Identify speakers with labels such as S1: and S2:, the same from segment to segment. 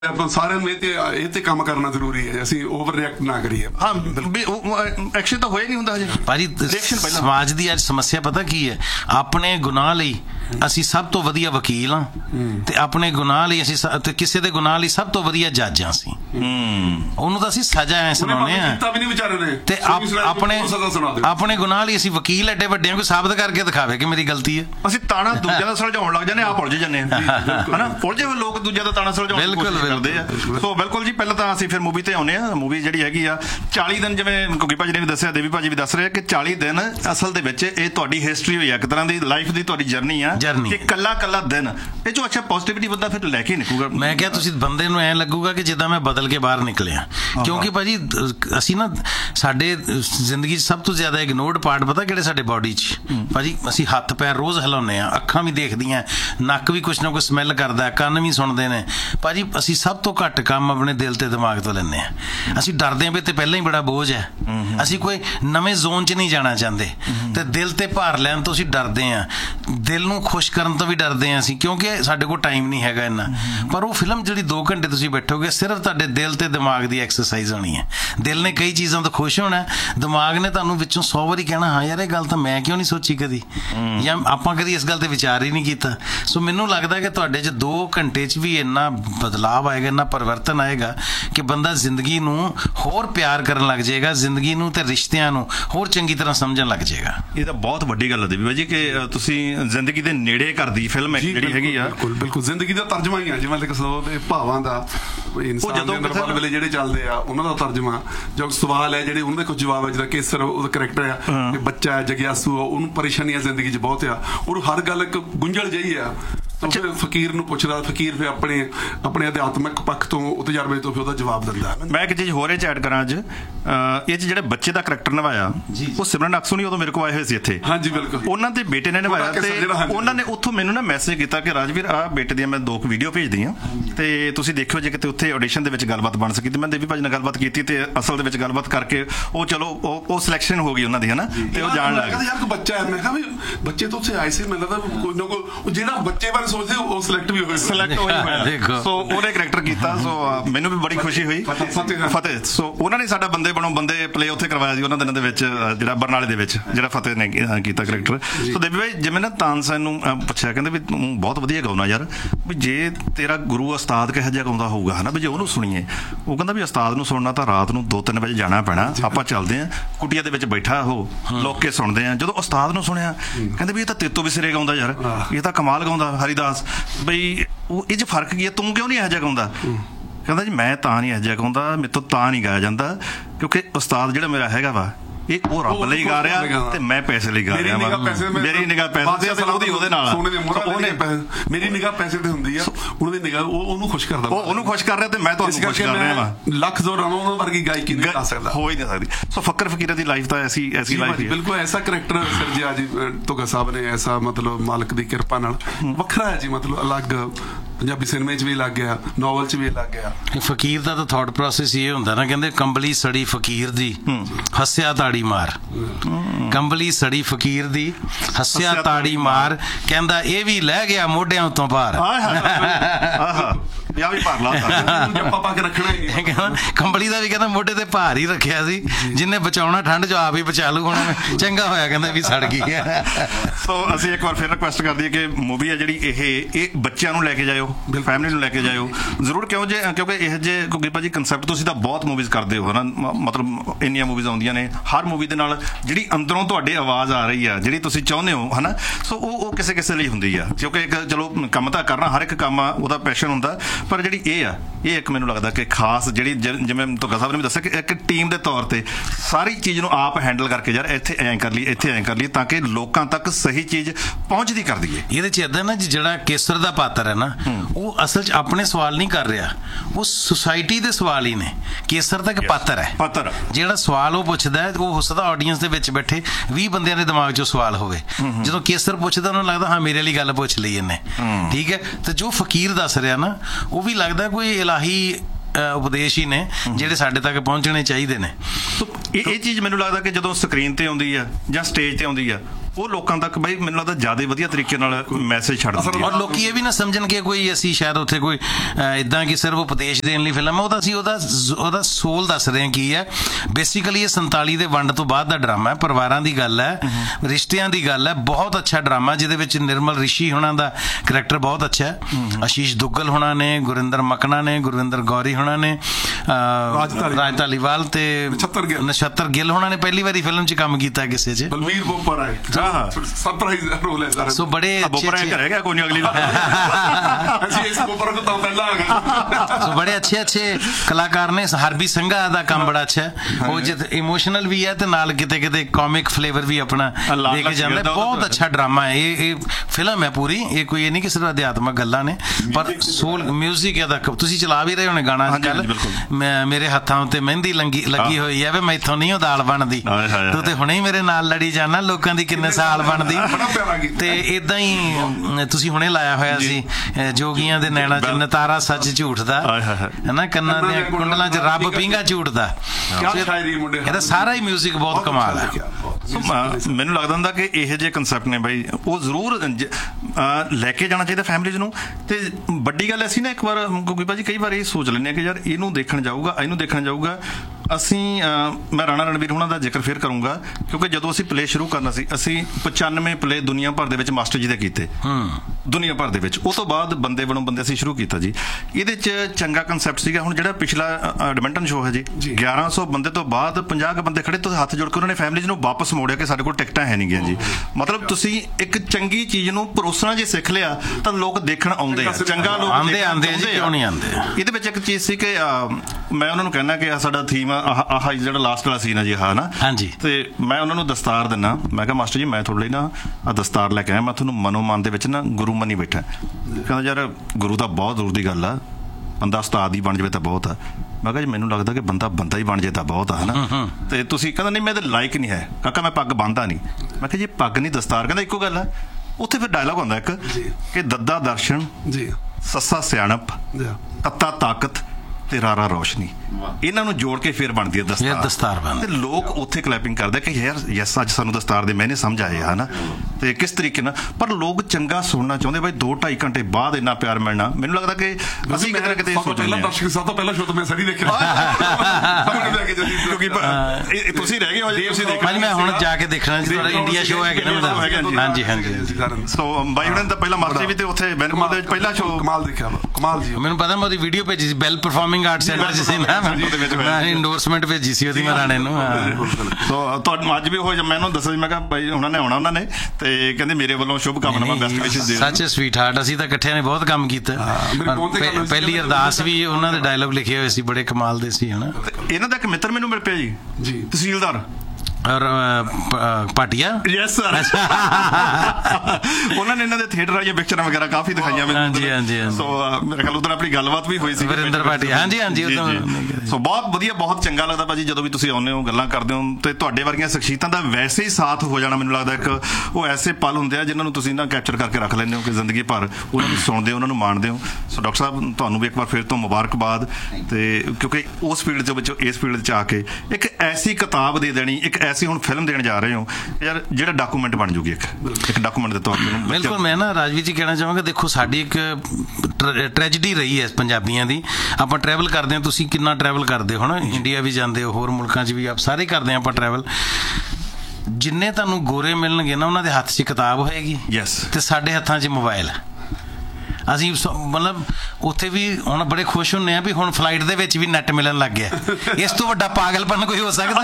S1: ਸਾਰਿਆਂ ਨੂੰ ਇਹ ਤੇ ਕੰਮ ਕਰਨਾ ਜ਼ਰੂਰੀ ਹੈ, ਅਸੀਂ ਓਵਰ ਰਿਐਕਟ ਨਾ ਕਰੀਏ।
S2: ਹਾਂ, ਐਕਸ਼ਨ ਤਾਂ ਹੋਇਆ ਨਹੀਂ ਹੁੰਦਾ ਹਜੇ
S3: ਭਾਜੀ। ਸਮਾਜ ਦੀ ਅੱਜ ਸਮੱਸਿਆ ਪਤਾ ਕੀ ਹੈ? ਆਪਣੇ ਗੁਨਾਹ ਲਈ ਅਸੀਂ ਸਭ ਤੋਂ ਵਧੀਆ ਵਕੀਲ ਹਾਂ, ਤੇ ਆਪਣੇ ਗੁਨਾਹ ਲਈ ਅਸੀਂ ਕਿਸੇ ਦੇ ਗੁਨਾਹ ਲਈ ਸਭ ਤੋਂ ਵਧੀਆ ਜੱਜ ਹਾਂ। ਅਸੀਂ ਉਹਨੂੰ ਤਾਂ ਅਸੀਂ ਸਜ਼ਾ ਐ ਸੁਣਾਉਂਦੇ ਹਾਂ, ਤੇ ਆਪਣੇ ਗੁਨਾਹ ਲਈ ਅਸੀਂ ਵਕੀਲ ਐਡੇ ਵੱਡੇ ਕੋਈ ਸਾਬਤ ਕਰਕੇ ਦਿਖਾਵੇ ਕਿ ਮੇਰੀ ਗਲਤੀ ਹੈ।
S2: ਅਸੀਂ ਤਾਣਾ ਦੂਜਿਆਂ ਦਾ ਸੁਲਝਾਉਣ ਲੱਗ ਜਾਂਦੇ, ਆਪ ਉਲਝ ਜਾਂਦੇ ਹਾਂ, ਹਨਾ? ਉਲਝੇ ਹੋਏ ਲੋਕ ਦੂਜਿਆਂ ਦਾ ਤਾਣਾ ਸੁਲਝਾਉਣ ਦੀ ਕੋਸ਼ਿਸ਼ ਕਰਦੇ ਆ। ਸੋ ਬਿਲਕੁਲ ਜੀ, ਪਹਿਲਾਂ ਤਾਂ ਅਸੀਂ ਫਿਰ ਮੂਵੀ ਤੇ ਆਉਂਦੇ ਹਾਂ। ਮੂਵੀ ਜਿਹੜੀ ਹੈਗੀ ਆ 40 ਦਿਨ, ਜਿਵੇਂ ਗੁੱਗੀ ਭਾਜੀ ਨੇ ਵੀ ਦੱਸਿਆ, ਦੇਵੀ ਭਾਜੀ ਵੀ ਦੱਸ ਰਹੇ ਕਿ 40 ਦਿਨ ਅਸਲ ਦੇ ਵਿੱਚ ਇਹ ਤੁਹਾਡੀ ਹਿਸਟਰੀ ਹੋਈ ਆ, ਇੱਕ ਤਰ੍ਹਾਂ ਦੀ ਲਾਈਫ ਦੀ ਤੁਹਾਡੀ ਜਰਨੀ ਆ, ਕਿ ਕੱਲਾ ਦਿਨ ਇਹ ਚੋਂ ਅੱਛਾ ਪੋਜ਼ਿਟਿਵਿਟੀ ਬੰਦਾ ਫਿਰ ਲੈ ਕੇ ਨਿਕਲੂਗਾ।
S3: ਮੈਂ ਕਿਹਾ ਤੁਸੀਂ ਬੰਦੇ ਨੂੰ ਐਂ ਲੱਗੂਗਾ ਕਿ ਜਿੱਦਾਂ ਮੈਂ ਬਦਲ ਕੇ ਬਾਹਰ ਨਿਕਲਿਆ, ਕਿਉਂਕਿ ਭਾਜੀ ਅਸੀਂ ਨਾ ਸਾਡੇ ਜ਼ਿੰਦਗੀ 'ਚ ਸਭ ਤੋਂ ਜ਼ਿਆਦਾ ਇਗਨੋਰਡ ਪਾਰਟ ਪਤਾ ਕਿਹੜੇ ਸਾਡੇ ਬੋਡੀ 'ਚ ਭਾਜੀ? ਅਸੀਂ ਹੱਥ ਪੈਰ ਰੋਜ਼ ਹਿਲਾਉਂਦੇ ਹਾਂ, ਅੱਖਾਂ ਵੀ ਦੇਖਦੀਆਂ, ਨੱਕ ਵੀ ਕੁਛ ਨਾ ਕੁਛ ਸਮੈਲ ਕਰਦਾ, ਕੰਨ ਵੀ ਸੁਣਦੇ ਨੇ ਭਾਜੀ। ਅਸੀਂ ਸਭ ਤੋਂ ਘੱਟ ਕੰਮ ਆਪਣੇ ਦਿਲ ਤੇ ਦਿਮਾਗ ਤੋਂ ਲੈਂਦੇ ਹਾਂ। ਅਸੀਂ ਡਰਦੇ ਹਾਂ ਵੀ ਤੇ ਪਹਿਲਾਂ ਹੀ ਬੜਾ ਬੋਝ ਹੈ, ਅਸੀਂ ਕੋਈ ਨਵੇਂ ਜ਼ੋਨ 'ਚ ਨਹੀਂ ਜਾਣਾ ਚਾਹੁੰਦੇ, ਤੇ ਦਿਲ ਤੇ ਭਾਰ ਲੈਣ ਤੋਂ ਅਸੀਂ ਡਰਦੇ ਹਾਂ, ਦਿਲ ਨੂੰ ਖੁਸ਼ ਕਰਨ ਤੋਂ ਵੀ ਡਰਦੇ ਹਾਂ ਅਸੀਂ, ਕਿਉਂਕਿ ਸਾਡੇ ਕੋਲ ਟਾਈਮ ਨਹੀਂ ਹੈਗਾ ਇੰਨਾ। ਪਰ ਉਹ ਫਿਲਮ ਜਿਹੜੀ 2 ਘੰਟੇ ਤੁਸੀਂ ਬੈਠੋਗੇ, ਸਿਰਫ ਤੁਹਾਡੇ ਦਿਲ ਤੇ ਦਿਮਾਗ ਦੀ ਐਕਸਰਸਾਈਜ਼ ਹੋਣੀ ਹੈ। ਦਿਲ ਨੇ ਕਈ ਚੀਜ਼ਾਂ ਤੋਂ ਖੁਸ਼ ਹੋਣਾ, ਦਿਮਾਗ ਨੇ ਤੁਹਾਨੂੰ ਵਿੱਚੋਂ 100 ਵਾਰੀ ਕਹਿਣਾ ਹਾਂ ਯਾਰ ਇਹ ਗੱਲ ਤਾਂ ਮੈਂ ਕਿਉਂ ਨਹੀਂ ਸੋਚੀ ਕਦੀ, ਜਾਂ ਆਪਾਂ ਕਦੀ ਇਸ ਗੱਲ ਤੇ ਵਿਚਾਰ ਹੀ ਨਹੀਂ ਕੀਤਾ। ਸੋ ਮੈਨੂੰ ਲੱਗਦਾ ਕਿ ਤੁਹਾਡੇ 'ਚ 2 ਘੰਟੇ 'ਚ ਵੀ ਇੰਨਾ ਬਦਲਾਵ ਆਏਗਾ, ਇੰਨਾ ਪਰਿਵਰਤਨ ਆਏਗਾ ਕਿ ਬੰਦਾ ਜ਼ਿੰਦਗੀ ਨੂੰ ਹੋਰ ਪਿਆਰ ਕਰਨ ਲੱਗ ਜਾਏਗਾ, ਜ਼ਿੰਦਗੀ ਨੂੰ ਤੇ ਰਿਸ਼ਤਿਆਂ ਨੂੰ ਹੋਰ ਚੰਗੀ ਤਰ੍ਹਾਂ ਸਮਝਣ ਲੱਗ ਜਾਏਗਾ।
S2: ਇਹ ਤਾਂ ਬਹੁਤ ਵੱਡੀ ਗੱਲ ਹੈ ਦੇਵੀ ਜੀ, ਕਿ ਤੁਸੀਂ ਜ਼ਿੰਦਗੀ ਦੇ ਨੇੜੇ ਕਰਦੀ ਫਿਲਮ ਜਿਹੜੀ ਹੈਗੀ ਆ।
S1: ਬਿਲਕੁਲ ਜ਼ਿੰਦਗੀ ਦਾ ਤਰਜਮਾ ਹੀ ਆ, ਜਿਵੇਂ ਦੇ ਭਾਵਾਂ ਦਾ, ਇਨਸਾਨ ਦੇ ਅੰਦਰ ਪਲ ਵੇਲੇ ਜਿਹੜੇ ਚੱਲਦੇ ਆ ਉਹਨਾਂ ਦਾ ਤਰਜਮਾ। ਜੋ ਸਵਾਲ ਹੈ ਜਿਹੜੇ ਉਹਨਾਂ ਦੇ ਕੁਝ ਜਵਾਬ ਹੈ, ਜਿਹੜਾ ਕੇਸਰ ਉਹਦਾ ਕਰੈਕਟਰ ਆ, ਬੱਚਾ ਹੈ ਜਗਿਆਸੂ, ਉਹਨੂੰ ਪਰੇਸ਼ਾਨੀਆਂ ਜ਼ਿੰਦਗੀ 'ਚ ਬਹੁਤ ਆ, ਉਹਨੂੰ ਹਰ ਗੱਲ ਇੱਕ ਗੁੰਝਲ ਜਿਹੀ ਆ। ਫਕੀਰ ਨੂੰ ਪੁੱਛਦਾ, ਫਕੀਰ ਫਿਰ ਆਪਣੇ ਅਧਿਆਤਮਿਕ ਪੱਖ ਤੋਂ ਉਹ ਤਜਰਬੇ ਤੋਂ ਫਿਰ ਉਹਦਾ ਜਵਾਬ ਦਿੰਦਾ।
S2: ਮੈਂ ਇੱਕ ਚੀਜ਼ ਹੋਰ ਇਹ 'ਚ ਐਡ ਕਰਾਂ ਅੱਜ, ਇਹ 'ਚ ਜਿਹੜੇ ਬੱਚੇ ਦਾ ਕਰੈਕਟਰ ਨਿਭਾਇਆ ਉਹ ਸਿਮਰਨ ਅਕਸੂ ਨਹੀਂ, ਉਦੋਂ ਮੇਰੇ ਕੋਲ ਆਏ ਹੋਏ ਸੀ ਇੱਥੇ। ਹਾਂਜੀ ਬਿਲਕੁਲ, ਉਹਨਾਂ ਦੇ ਬੇਟੇ ਨੇ ਨਿਭਾਇਆ, ਤੇ ਉਹਨਾਂ ਨੇ ਉੱਥੋਂ ਮੈਨੂੰ ਨਾ ਮੈਸੇਜ ਕੀਤਾ ਕਿ ਰਾਜਵੀਰ ਆਹ ਬੇਟੇ ਦੀਆਂ ਮੈਂ 2 ਵੀਡੀਓ ਭੇਜਦੀ ਹਾਂ, ਤੇ ਤੁਸੀਂ ਦੇਖਿਓ ਜੇ ਕਿਤੇ ਉੱਥੇ ਆਡੀਸ਼ਨ ਦੇ ਵਿੱਚ ਗੱਲਬਾਤ ਬਣ ਸਕੀ। ਤੇ ਮੈਂ ਦੇਵੀ ਭਾਜੀ ਨਾਲ ਗੱਲਬਾਤ ਕੀਤੀ, ਤੇ ਅਸਲ ਦੇ ਵਿੱਚ ਗੱਲਬਾਤ ਕਰਕੇ ਉਹ ਚਲੋ ਉਹ ਸਿਲੈਕਸ਼ਨ ਹੋ ਗਈ ਉਹਨਾਂ ਦੀ, ਹਨਾ? ਤੇ ਉਹ ਜਾਣ ਲੱਗ
S1: ਯਾਰ ਬੱਚਾ ਹੈ, ਮੈਂ ਕਿਹਾ ਵੀ ਬੱਚੇ ਤੋਂ ਉੱਥੇ ਆਏ ਸੀ, ਮੈਨੂੰ ਲੱਗਦਾ ਕੋਈ ਨਾ ਕੋਈ ਜਿਹੜਾ ਬੱਚੇ ਬਾਰੇ ਸੋਚਦੇ ਉਹ ਸਿਲੈਕਟ ਵੀ ਹੋਇਆ। ਸੋ ਉਹਨੇ ਕਰੈਕਟਰ ਕੀਤਾ, ਸੋ ਮੈਨੂੰ ਵੀ ਬੜੀ ਖੁਸ਼ੀ ਹੋਈ। ਫਤਿਹ, ਸੋ ਉਹਨਾਂ ਨੇ ਸਾਡਾ ਬੰਦੇ ਬਣੋ ਬੰਦੇ ਪਲੇ ਉੱਥੇ ਕਰਵਾਇਆ ਸੀ ਉਹਨਾਂ ਦਿਨਾਂ ਦੇ ਵਿੱਚ, ਜਿਹੜਾ ਬਰਨਾਲੇ ਦੇ ਵਿੱਚ, ਜਿਹੜਾ ਫਤਿਹ ਨੇ ਕੀਤਾ ਕਰੈਕਟਰ। ਸੋ ਦੇਵੀ ਭਾਈ ਜਿਵੇਂ ਨਾ ਤਾਨਸੈਨ ਨੂੰ ਪੁੱਛਿਆ, ਕਹਿੰਦੇ ਵੀ ਤੂੰ ਬਹੁਤ ਵਧੀਆ ਗਾਉਣਾ ਯਾਰ, ਵੀ ਜੇ ਤੇਰਾ ਗੁਰੂ ਉਸਤਾਦ ਕਿਹੋ ਜਿਹਾ ਗਾਉਂਦਾ ਹੋਊਗਾ, ਹਨਾ, ਵੀ ਜੇ ਉਹਨੂੰ ਸੁਣੀਏ। ਉਹ ਕਹਿੰਦਾ ਵੀ ਉਸਤਾਦ ਨੂੰ ਸੁਣਨਾ ਤਾਂ ਰਾਤ ਨੂੰ 2-3 ਵਜੇ ਜਾਣਾ ਪੈਣਾ, ਆਪਾਂ ਚੱਲਦੇ ਹਾਂ, ਕੁਟੀਆ ਦੇ ਵਿੱਚ ਬੈਠਾ ਉਹ ਲੋਕ ਕੇ ਸੁਣਦੇ ਆ। ਜਦੋਂ ਉਸਤਾਦ ਨੂੰ ਸੁਣਿਆ, ਕਹਿੰਦੇ ਵੀ ਇਹ ਤਾਂ ਤੇਤੋਂ ਵੀ ਸਿਰੇ ਗਾਉਂਦਾ ਯਾਰ, ਇਹ ਤਾਂ ਕਮਾਲ ਗਾਉਂਦਾ ਹਰੀਦਾਸ, ਬਈ ਉਹ ਇਹ 'ਚ ਫਰਕ ਕੀ ਹੈ, ਤੂੰ ਕਿਉਂ ਨਹੀਂ ਇਹੋ ਜਿਹਾ ਗਾਉਂਦਾ? ਕਹਿੰਦਾ ਜੀ ਮੈਂ ਤਾਂ ਨਹੀਂ ਇਹੋ ਜਿਹਾ ਗਾਉਂਦਾ, ਮੇਰੇ ਤੋਂ ਤਾਂ ਨਹੀਂ ਗਾਇਆ ਜਾਂਦਾ ਕਿਉਂਕਿ ਉਸਤਾਦ ਜਿਹੜਾ ਮੇਰਾ ਹੈਗਾ ਵਾ, ਇਹ ਉਹ ਰੱਬ ਲਈ ਗਾ ਰਿਹਾ ਤੇ ਮੈਂ ਪੈਸੇ ਲਈ ਗਾ ਰਿਹਾ। ਮੇਰੀ ਨਿਗਾਹ ਪੈਸੇ ਤੇ ਉਹਦੇ ਨਾਲ, ਮੇਰੀ ਨਿਗਾਹ ਪੈਸੇ ਤੇ ਹੁੰਦੀ ਆ, ਉਹਦੀ ਨਿਗਾਹ ਉਹਨੂੰ ਖੁਸ਼ ਕਰਦਾ,
S2: ਉਹਨੂੰ ਖੁਸ਼ ਕਰ ਰਿਹਾ ਤੇ ਮੈਂ ਤੁਹਾਨੂੰ ਖੁਸ਼ ਕਰ ਰਿਹਾ ਵਾ।
S1: ਲੱਖ ਜ਼ੋਰ ਉਹਨਾਂ ਵਰਗੀ ਗਾਇਕੀ ਨਹੀਂ ਗਾ ਸਕਦਾ,
S2: ਹੋ ਹੀ ਨਹੀਂ ਸਕਦੀ। ਸੋ ਫਕਰ ਫਕੀਰਾਂ ਦੀ ਲਾਈਫ ਤਾਂ ਐਸੀ ਲਾਈਫ ਹੈ,
S1: ਬਿਲਕੁਲ ਐਸਾ ਕਰੈਕਟਰ ਸਿਰਜਿਆ ਜੀ ਤੁਗਾ ਸਾਹਿਬ ਨੇ, ਐਸਾ ਮਤਲਬ ਮਾਲਕ ਦੀ ਕਿਰਪਾ ਨਾਲ ਵੱਖਰਾ ਹੈ ਜੀ, ਮਤਲਬ ਅਲੱਗ ਪੰਜਾਬੀ ਸਿਨੇਮੇ 'ਚ ਵੀ ਲੱਗ ਗਿਆ, ਨੋਵਲ 'ਚ ਵੀ ਲੱਗ ਗਿਆ।
S3: ਫਕੀਰ ਦਾ ਤਾਂ ਥਾਟ ਪ੍ਰੋਸੈਸ ਇਹ ਹੁੰਦਾ ਨਾ, ਕਹਿੰਦੇ ਕੰਬਲੀ ਸੜੀ ਫਕੀਰ ਦੀ, ਹੱਸਿਆ ਤਾੜੀ ਮਾਰ। ਕੰਬਲੀ ਸੜੀ ਫਕੀਰ ਦੀ, ਹੱਸਿਆ ਤਾੜੀ ਮਾਰ, ਕਹਿੰਦਾ ਇਹ ਵੀ ਲੈ ਗਿਆ ਮੋਢਿਆਂ ਉੱਤੋਂ ਭਾਰ। ਕੰਬਲੀ ਦਾ ਵੀ ਕਹਿੰਦਾ ਮੋਢੇ ਤੇ ਭਾਰ ਹੀ ਰੱਖਿਆ ਸੀ, ਜਿਹਨੇ ਬਚਾਉਣਾ ਠੰਡ 'ਚ ਆਪ ਹੀ ਬਚਾ ਲੂ, ਹੁਣ ਚੰਗਾ ਹੋਇਆ ਕਹਿੰਦਾ ਵੀ ਸੜ ਗਈ ਹੈ।
S2: ਸੋ ਅਸੀਂ ਇੱਕ ਵਾਰ ਫਿਰ ਰਿਕੁਐਸਟ ਕਰਦੇ ਕਿ ਮੂਵੀ ਆ ਜਿਹੜੀ ਇਹ ਬੱਚਿਆਂ ਨੂੰ ਲੈ ਕੇ ਜਾਇਓ, ਫੈਮਿਲੀ ਨੂੰ ਲੈ ਕੇ ਜਾਇਓ ਜ਼ਰੂਰ, ਕਿਉਂਕਿ ਇਹ ਜੇ ਗੁੱਗੀ ਭਾਜੀ ਕੰਸੈਪਟ ਤੁਸੀਂ ਤਾਂ ਬਹੁਤ ਮੂਵੀਜ਼ ਕਰਦੇ ਹੋ ਨਾ, ਮਤਲਬ ਇੰਨੀਆਂ ਮੂਵੀਜ਼ ਆਉਂਦੀਆਂ ਨੇ, ਹਰ ਮੂਵੀ ਦੇ ਨਾਲ ਜਿਹੜੀ ਅੰਦਰੋਂ ਤੁਹਾਡੀ ਆਵਾਜ਼ ਆ ਰਹੀ ਆ, ਜਿਹੜੀ ਤੁਸੀਂ ਚਾਹੁੰਦੇ ਹੋ, ਹਨਾ? ਸੋ ਉਹ ਕਿਸੇ ਲਈ ਹੁੰਦੀ ਆ, ਕਿਉਂਕਿ ਇੱਕ ਚਲੋ ਕੰਮ ਤਾਂ ਕਰਨਾ, ਹਰ ਇੱਕ ਕੰਮ ਆ ਉਹਦਾ ਪੈਸ਼ਨ ਹੁੰਦਾ, ਪਰ ਜਿਹੜੀ ਇਹ ਇੱਕ ਮੈਨੂੰ ਲੱਗਦਾ ਕਿ ਖਾਸ ਜਿਹੜੀ, ਜਿਵੇਂ ਤੁਗਾ ਸਾਹਿਬ ਨੇ ਵੀ ਦੱਸਿਆ, ਕਿ ਇੱਕ ਟੀਮ ਦੇ ਤੌਰ ਤੇ ਸਾਰੀ ਚੀਜ਼ ਨੂੰ ਆਪ ਹੈਂਡਲ ਕਰਕੇ ਯਾਰ ਇੱਥੇ ਐਂ ਕਰ ਲਈ, ਇੱਥੇ ਐਂ ਕਰ ਲਈ, ਤਾਂ ਕਿ ਲੋਕਾਂ ਤੱਕ ਸਹੀ ਚੀਜ਼ ਪਹੁੰਚਦੀ ਕਰ ਦਈਏ।
S3: ਇਹਦੇ 'ਚ ਏਦਾਂ ਨਾ, ਜਿਹੜਾ ਕੇਸਰ ਦਾ ਪਾਤਰ ਹੈ ਨਾ, ਉਹ ਅਸਲ 'ਚ ਆਪਣੇ ਸਵਾਲ ਨਹੀਂ ਕਰ ਰਿਹਾ, ਉਹ ਸੁਸਾਇਟੀ ਦੇ ਸਵਾਲ ਹੀ ਨੇ। ਕੇਸਰ ਤਾਂ ਇੱਕ ਪਾਤਰ ਹੈ, ਜਿਹੜਾ ਸਵਾਲ ਉਹ ਪੁੱਛਦਾ, ਉਹ ਹੋ ਸਕਦਾ ਆਡੀਅנס ਦੇ ਵਿੱਚ ਬੈਠੇ 20 ਬੰਦਿਆਂ ਦੇ ਦਿਮਾਗ 'ਚ ਸਵਾਲ ਹੋਵੇ, ਜਦੋਂ ਕੇਸਰ ਪੁੱਛਦਾ ਉਹਨੂੰ ਲੱਗਦਾ ਹਾਂ ਮੇਰੇ ਲਈ ਗੱਲ ਪੁੱਛ ਲਈ ਇਹਨੇ, ਠੀਕ ਹੈ। ਤੇ ਜੋ ਫਕੀਰ ਦੱਸ ਰਿਹਾ ਨਾ, ਉਹ ਵੀ ਲੱਗਦਾ ਕੋਈ ਇਲਾਹੀ ਉਪਦੇਸ਼ ਹੀ ਨੇ ਜਿਹੜੇ ਸਾਡੇ ਤੱਕ ਪਹੁੰਚਣੇ ਚਾਹੀਦੇ ਨੇ।
S2: ਇਹ ਚੀਜ਼ ਮੈਨੂੰ ਲੱਗਦਾ ਕਿ ਜਦੋਂ ਸਕਰੀਨ ਤੇ ਆਉਂਦੀ ਆ ਜਾਂ ਸਟੇਜ ਤੇ ਆਉਂਦੀ ਆ, ਉਹ ਲੋਕਾਂ ਤੱਕ ਬਈ ਮੈਨੂੰ ਲੱਗਦਾ ਜ਼ਿਆਦਾ ਵਧੀਆ ਤਰੀਕੇ ਨਾਲ ਮੈਸੇਜ ਛੱਡਦੀ ਹੈ।
S3: ਔਰ ਲੋਕੀ ਇਹ ਵੀ ਨਾ ਸਮਝਣ ਕਿ ਕੋਈ ਅਸੀਂ ਸ਼ਾਇਦ ਉੱਥੇ ਕੋਈ ਇਦਾਂ ਕਿ ਸਿਰਫ ਉਪਦੇਸ਼ ਦੇਣ ਲਈ ਫਿਲਮ ਹੈ, ਉਹਦਾ ਸੋਲ ਦੱਸ ਰਹੇ ਕੀ ਹੈ। ਬੇਸਿਕਲੀ ਇਹ 47 ਦੇ ਵੰਡ ਤੋਂ ਬਾਅਦ ਦਾ ਡਰਾਮਾ ਹੈ, ਪਰਿਵਾਰਾਂ ਦੀ ਗੱਲ ਹੈ, ਰਿਸ਼ਤਿਆਂ ਦੀ ਗੱਲ ਹੈ। ਬਹੁਤ ਅੱਛਾ ਡਰਾਮਾ ਜਿਹਦੇ ਵਿੱਚ ਨਿਰਮਲ ਰਿਸ਼ੀ ਹੋਣਾ ਦਾ ਕਰੈਕਟਰ ਬਹੁਤ ਅੱਛਾ ਹੈ, ਆਸ਼ੀਸ਼ ਦੁੱਗਲ ਹੋਣਾ ਨੇ, ਗੁਰਿੰਦਰ ਮਕਨਾ ਨੇ, ਗੁਰਵਿੰਦਰ ਗੌਰੀ ਹੋਣਾ ਨੇ, ਰਾਜ ਧਾਲੀਵਾਲ ਤੇ ਨਛੱਤਰ ਗਿੱਲ ਹੋਣਾ ਨੇ ਪਹਿਲੀ ਵਾਰੀ ਫਿਲਮ 'ਚ ਕੰਮ ਕੀਤਾ ਕਿਸੇ 'ਚ।
S1: ਬਲਵੀਰ ਬੋਪਰ ਹੈ, ਸਰਪ੍ਰਾਈਜ਼ ਰੋਲ ਹੈ ਸਰ।
S3: ਸੋ ਬੜੇ ਸੋ ਬੜੇ ਅੱਛੇ ਕਲਾਕਾਰ ਨੇ। ਹਰਬੀ ਸਿੰਘਾ ਦਾ ਕੰਮ ਬੜਾ ਅੱਛਾ ਹੈ, ਉਹ ਇਮੋਸ਼ਨਲ ਵੀ ਹੈ ਤੇ ਨਾਲ ਕਿਤੇ ਕਿਤੇ ਕਾਮਿਕ ਫਲੇਵਰ ਵੀ ਆਪਣਾ ਦੇ ਕੇ ਜਾਂਦਾ। ਬਹੁਤ ਅੱਛਾ ਡਰਾਮਾ ਹੈ ਇਹ ਫਿਲਮ ਹੈ ਪੂਰੀ। ਇਹ ਕੋਈ ਇਹ ਨਹੀਂ ਕਿ ਸਿਰਫ ਅਧਿਆਤਮਕ ਗੱਲਾਂ ਨੇ, ਪਰ ਸੋਲ ਮਿਊਜ਼ਿਕ ਇਹਦਾ ਤੁਸੀਂ ਚਲਾ ਵੀ ਰਹੇ ਹੋਣੇ ਗਾਣਾ ਅੱਜ ਕੱਲ੍ਹ, ਮੇਰੇ ਹੱਥਾਂ ਉੱਤੇ ਮਹਿੰਦੀ ਲੱਗੀ ਹੋਈ ਹੈ ਵੇ ਮੈਥੋਂ ਨਹੀਂ ਉਹ ਦਾਲ ਬਣਦੀ, ਤੂੰ ਤੇ ਹੁਣੇ ਹੀ ਮੇਰੇ ਨਾਲ ਲੜੀ ਜਾਣਾ, ਲੋਕਾਂ ਦੀ ਕਿੰਨੇ ਸਾਲ ਬਣਦੀ। ਤੇ ਇਦਾਂ ਹੀ ਤੁਸੀਂ ਹੁਣੇ ਲਾਇਆ ਹੋਇਆ ਸੀ ਜੋਗੀਆਂ ਦੇ ਨੈਣਾ ਚ ਨਤਾਰਾ ਸੱਚ ਝੂਠ ਦਾ, ਹਨਾ, ਕੰਨਾਂ ਦੀਆਂ ਕੁੰਡਲਾਂ ਚ ਰੱਬ ਪੀਂਘਾ ਝੂਠ ਦਾ। ਇਹਦਾ ਸਾਰਾ ਹੀ ਮਿਊਜ਼ਿਕ ਬਹੁਤ ਕਮਾਲ ਹੈ।
S2: ਮੈਨੂੰ ਲੱਗਦਾ ਹੁੰਦਾ ਕਿ ਇਹੋ ਜਿਹੇ ਕੰਸੈਪਟ ਨੇ ਬਾਈ ਉਹ ਜ਼ਰੂਰ ਲੈ ਕੇ ਜਾਣਾ ਚਾਹੀਦਾ ਫੈਮਿਲੀਜ਼ ਨੂੰ। ਤੇ ਵੱਡੀ ਗੱਲ ਅਸੀਂ ਨਾ ਇੱਕ ਵਾਰ ਕਿਉਂਕਿ ਭਾਜੀ ਕਈ ਵਾਰ ਇਹ ਸੋਚ ਲੈਂਦੇ ਹਾਂ ਕਿ ਯਾਰ ਇਹਨੂੰ ਦੇਖਣ ਜਾਊਗਾ ਅਸੀਂ ਮੈਂ ਰਾਣਾ ਰਣਵੀਰ ਹੋਣਾ ਦਾ ਜ਼ਿਕਰ ਫਿਰ ਕਰੂੰਗਾ ਕਿਉਂਕਿ ਜਦੋਂ ਅਸੀਂ ਪਲੇ ਸ਼ੁਰੂ ਕਰਨਾ ਸੀ ਅਸੀਂ 95 ਪਲੇ ਦੁਨੀਆ ਭਰ ਦੇ ਵਿੱਚ ਮਾਸਟਰ ਜੀ ਦੇ ਕੀਤੇ, ਦੁਨੀਆ ਭਰ ਦੇ ਵਿੱਚ। ਉਹ ਤੋਂ ਬਾਅਦ ਬੰਦੇ ਬਣੋ ਬੰਦੇ ਅਸੀਂ ਸ਼ੁਰੂ ਕੀਤਾ ਜੀ। ਇਹਦੇ 'ਚ ਚੰਗਾ ਕੰਸੈਪਟ ਸੀਗਾ। ਹੁਣ ਜਿਹੜਾ ਪਿਛਲਾ ਐਡਮਿੰਟਨ ਸ਼ੋਅ ਹੈ ਜੀ 1100 ਬੰਦੇ ਤੋਂ ਬਾਅਦ 50 ਬੰਦੇ ਖੜੇ ਤੋਂ ਹੱਥ ਜੋੜ ਕੇ ਉਹਨਾਂ ਨੇ ਫੈਮਿਲੀਜ਼ ਨੂੰ ਵਾਪਸ ਮੋੜਿਆ ਕਿ ਸਾਡੇ ਕੋਲ ਟਿਕਟਾਂ ਹੈ ਨਹੀਂ ਗਈਆਂ ਜੀ। ਮਤਲਬ ਤੁਸੀਂ ਇੱਕ ਚੰਗੀ ਚੀਜ਼ ਨੂੰ ਪਰੋਸਣਾ ਜੇ ਸਿੱਖ ਲਿਆ ਤਾਂ ਲੋਕ ਦੇਖਣ ਆਉਂਦੇ ਆ, ਚੰਗਾ ਲੋਕ
S3: ਆਉਂਦੇ ਜੀ, ਕਿਉਂ ਨਹੀਂ ਆਉਂਦੇ।
S2: ਇਹਦੇ ਵਿੱਚ ਇੱਕ ਚੀਜ਼ ਸੀ ਕਿ ਮੈਂ ਉਹਨਾਂ ਨੂੰ ਕਹਿਣਾ ਕਿ ਸਾਡਾ ਥੀਮ ਆਹ ਜਿਹੜਾ ਲਾਸਟ ਵਾਲਾ ਸੀਨ ਹੈ ਜੀ, ਆਹ ਨਾ, ਤੇ ਮੈਂ ਉਹਨਾਂ ਨੂੰ ਦਸਤਾਰ ਦਿੰਦਾ। ਮੈਂ ਕਿਹਾ ਮਾਸਟਰ ਜੀ ਮੈਂ ਤੁਹਾਡੇ ਲਈ ਨਾ ਆਹ ਦਸਤਾਰ ਲੈ ਕੇ ਆਇਆ, ਮੈਂ ਤੁਹਾਨੂੰ ਮਨੋ ਮਨ ਦੇ ਵਿੱਚ ਨਾ ਗੁਰੂ ਮੰਨੀ ਬੈਠਾ। ਕਹਿੰਦਾ ਯਾਰ ਗੁਰੂ ਤਾਂ ਬਹੁਤ ਦੂਰ ਦੀ ਗੱਲ ਆ, ਬੰਦਾ ਉਸਤਾਦ ਹੀ ਬਣ ਜਾਵੇ ਤਾਂ ਬਹੁਤ ਆ। ਮੈਂ ਕਿਹਾ ਜੀ ਮੈਨੂੰ ਲੱਗਦਾ ਕਿ ਬੰਦਾ ਹੀ ਬਣ ਜਾਏ ਤਾਂ ਬਹੁਤ ਆ, ਹਨਾ। ਤੇ ਤੁਸੀਂ ਕਹਿੰਦਾ ਨਹੀਂ ਮੈਂ ਇਹਦੇ ਲਾਇਕ ਨਹੀਂ ਹੈ ਕਾਕਾ, ਮੈਂ ਪੱਗ ਬੰਨ੍ਹਦਾ ਨਹੀਂ। ਮੈਂ ਕਿਹਾ ਜੀ ਪੱਗ ਨਹੀਂ ਦਸਤਾਰ, ਕਹਿੰਦਾ ਇੱਕੋ ਗੱਲ ਆ। ਉੱਥੇ ਫਿਰ ਡਾਇਲਾਗ ਹੁੰਦਾ ਇੱਕ ਕਿ ਦੱਦਾ ਦਰਸ਼ਨ, ਸੱਸਾ ਸਿਆਣਪ, ਤੱਤਾ ਤਾਕਤ ਤੇ ਰਾਰਾ ਰੋਸ਼ਨੀ, ਇਹਨਾਂ ਨੂੰ ਜੋੜ ਕੇ ਫਿਰ ਬਣਦੀ ਹੈ ਦਸਤਾਰ। ਤੇ ਲੋਕ ਉੱਥੇ ਕਲੈਪਿੰਗ ਕਰਦੇ ਕਿ ਯਾਰ ਯੈਸ ਅੱਜ ਸਾਨੂੰ ਦਸਤਾਰ ਦੇ ਮੈਨੇ ਸਮਝ ਆਏ ਹਨਾ, ਤੇ ਕਿਸ ਤਰੀਕੇ ਨਾਲ। ਪਰ ਲੋਕ ਚੰਗਾ ਸੁਣਨਾ ਚਾਹੁੰਦੇ ਬਾਈ 2-2.5 ਘੰਟੇ ਬਾਅਦ ਇੰਨਾ ਪਿਆਰ ਮਿਲਣਾ। ਮੈਨੂੰ ਲੱਗਦਾ ਕਿ ਅਸੀਂ ਕਿਤੇ ਨਾ ਕਿਤੇ
S1: ਸਭ ਤੋਂ ਪਹਿਲਾਂ ਸ਼ੋਅ ਤਾਂ ਮੈਂ ਸਰੀ ਦੇਖਿਆ ਕਿਉਂਕਿ ਤੁਸੀਂ ਰਹਿ ਗਏ ਹੋ ਜੀ, ਤੁਸੀਂ ਦੇਖਣਾ।
S3: ਮੈਂ ਹੁਣ ਜਾ ਕੇ ਦੇਖਣਾ ਜੀ, ਤੁਹਾਡਾ ਇੰਡੀਆ ਸ਼ੋਅ ਹੈ ਕਿ ਹਾਂਜੀ।
S2: ਸੋ ਬਾਈ ਉਹਨਾਂ ਨੇ ਤਾਂ ਪਹਿਲਾਂ ਮਾਸਟਰ ਵੀ ਤੇ ਉੱਥੇ ਬੈਨਕੂਵਰ ਦੇ ਵਿੱਚ ਪਹਿਲਾ ਸ਼ੋਅ
S1: ਕਮਾਲ ਦੇਖਿਆ, ਕਮਾਲ ਜੀ।
S3: ਮੈਨੂੰ ਪਤਾ ਮੈਂ ਉਹਦੀ ਵੀਡੀਓ ਭੇਜੀ ਸੀ, ਬੈਲ ਪਰਫਾਰਮਿੰਗ ਆਰਟ ਸੈਂਟਰ 'ਚ ਸੀ ਨਾ, ਮੈਂ ਇੰਡੋਰਸਮੈਂਟ ਭੇਜੀ ਸੀ ਉਹਦੀ ਮੈਂ ਰਾਣੇ ਨੂੰ।
S2: ਸੋ ਤੁਹਾਨੂੰ ਅੱਜ ਵੀ ਉਹ ਮੈਂ ਉਹਨੂੰ ਦੱਸਿਆ ਮੈਂ ਕਿਹਾ ਬਾਈ ਉਹਨਾਂ ਨੇ ਆਉਣਾ, ਉਹਨਾਂ ਨੇ ਤੇ ਕਹਿੰਦੇ ਮੇਰੇ ਵੱਲੋਂ ਸ਼ੁਭ ਕਾਮਨਾਵਾਂ, ਬੈਸਟ ਵਿਸ਼ੇਸ ਦੇ।
S3: ਸੱਚ ਸਵੀਟ ਹਾਰਟ, ਅਸੀਂ ਤਾਂ ਇਕੱਠਿਆਂ ਨੇ ਬਹੁਤ ਕੰਮ ਕੀਤਾ। ਪਹਿਲੀ ਅਰਦਾਸ ਵੀ ਉਹਨਾਂ ਦੇ ਡਾਇਲੌਗ ਲਿਖੇ ਹੋਏ ਸੀ, ਬੜੇ ਕਮਾਲ ਦੇ ਸੀ ਹਨਾ।
S2: ਇਹਨਾਂ ਦਾ ਇੱਕ ਮਿੱਤਰ ਮੈਨੂੰ ਮਿਲ ਪਿਆ ਜੀ, ਤਹਿਸੀਲਦਾਰ
S3: ਔਰ ਪਾਟਿਆ।
S2: Yes sir. ਉਹਨਾਂ ਨੇ ਇਹਨਾਂ ਦੇ ਥੀਏਟਰ ਵਾਲੀਆਂ ਪਿਕਚਰਾਂ ਵਗੈਰਾ ਕਾਫੀ ਦਿਖਾਈਆਂ ਮੈਨੂੰ।
S3: ਹਾਂਜੀ।
S2: ਸੋ ਮੇਰੇ ਖਿਆਲ ਉਦੋਂ ਆਪਣੀ ਗੱਲਬਾਤ ਵੀ ਹੋਈ ਸੀ
S3: ਵਰਿੰਦਰ ਪਾਟਿਆ। ਹਾਂਜੀ।
S2: ਸੋ ਬਹੁਤ ਵਧੀਆ, ਬਹੁਤ ਚੰਗਾ ਲੱਗਦਾ ਭਾਜੀ ਜਦੋਂ ਵੀ ਤੁਸੀਂ ਆਉਂਦੇ ਹੋ, ਗੱਲਾਂ ਕਰਦੇ ਹੋ, ਤੇ ਤੁਹਾਡੇ ਵਰਗੀਆਂ ਸ਼ਖਸੀਅਤਾਂ ਦਾ ਵੈਸੇ ਹੀ ਸਾਥ ਹੋ ਜਾਣਾ। ਮੈਨੂੰ ਲੱਗਦਾ ਇੱਕ ਉਹ ਐਸੇ ਪਲ ਹੁੰਦੇ ਆ ਜਿਨ੍ਹਾਂ ਨੂੰ ਤੁਸੀਂ ਨਾ ਕੈਪਚਰ ਕਰਕੇ ਰੱਖ ਲੈਂਦੇ ਹੋ ਕਿ ਜ਼ਿੰਦਗੀ ਭਰ ਉਹਨਾਂ ਨੂੰ ਸੁਣਦੇ ਹੋ, ਉਹਨਾਂ ਨੂੰ ਮਾਣਦੇ ਹੋ। ਸੋ ਡਾਕਟਰ ਸਾਹਿਬ ਤੁਹਾਨੂੰ ਵੀ ਇੱਕ ਵਾਰ ਫਿਰ ਤੋਂ ਮੁਬਾਰਕਬਾਦ। ਤੇ ਕਿਉਂਕਿ ਉਸ ਫੀਲਡ ਦੇ ਵਿੱਚ, ਇਸ ਫੀਲਡ 'ਚ ਆ ਕੇ ਇੱਕ ਐਸੀ ਕਿਤਾਬ ਦੇ ਦੇਣੀ, ਇੱਕ ਐਸੀ ਹੁਣ ਫਿਲਮ ਦੇਣ ਜਾ ਰਹੇ ਹੋ ਯਾਰ ਜਿਹੜਾ ਡਾਕੂਮੈਂਟ ਬਣ ਜੂਗੀ, ਇੱਕ ਡਾਕੂਮੈਂਟ ਦੇ ਤੌਰ ਤੇ।
S3: ਬਿਲਕੁਲ। ਮੈਂ ਨਾ ਰਾਜਵੀਰ ਜੀ ਕਹਿਣਾ ਚਾਹਾਂਗਾ, ਦੇਖੋ ਸਾਡੀ ਇੱਕ ਟ੍ਰੈਜਡੀ ਰਹੀ ਹੈ ਪੰਜਾਬੀਆਂ ਦੀ। ਆਪਾਂ ਟਰੈਵਲ ਕਰਦੇ ਹਾਂ, ਤੁਸੀਂ ਕਿੰਨਾ ਟਰੈਵਲ ਕਰਦੇ ਹੋ ਨਾ, ਇੰਡੀਆ ਵੀ ਜਾਂਦੇ ਹੋ, ਹੋਰ ਮੁਲਕਾਂ 'ਚ ਵੀ ਆਪ ਸਾਰੇ ਕਰਦੇ ਹਾਂ ਆਪਾਂ ਟਰੈਵਲ। ਜਿੰਨੇ ਤੁਹਾਨੂੰ ਗੋਰੇ ਮਿਲਣਗੇ ਨਾ ਉਹਨਾਂ ਦੇ ਹੱਥ 'ਚ ਕਿਤਾਬ ਹੋਏਗੀ, ਤੇ ਸਾਡੇ ਹੱਥਾਂ 'ਚ ਮੋਬਾਈਲ। ਅਸੀਂ ਮਤਲਬ ਉੱਥੇ ਵੀ ਹੁਣ ਬੜੇ ਖੁਸ਼ ਹੁੰਦੇ ਆ ਵੀ ਹੁਣ ਫਲਾਈਟ ਦੇ ਵਿੱਚ ਵੀ ਨੈਟ ਮਿਲਣ ਲੱਗ ਗਿਆ। ਇਸ ਤੋਂ ਵੱਡਾ ਪਾਗਲਪਨ ਕੋਈ ਹੋ ਸਕਦਾ?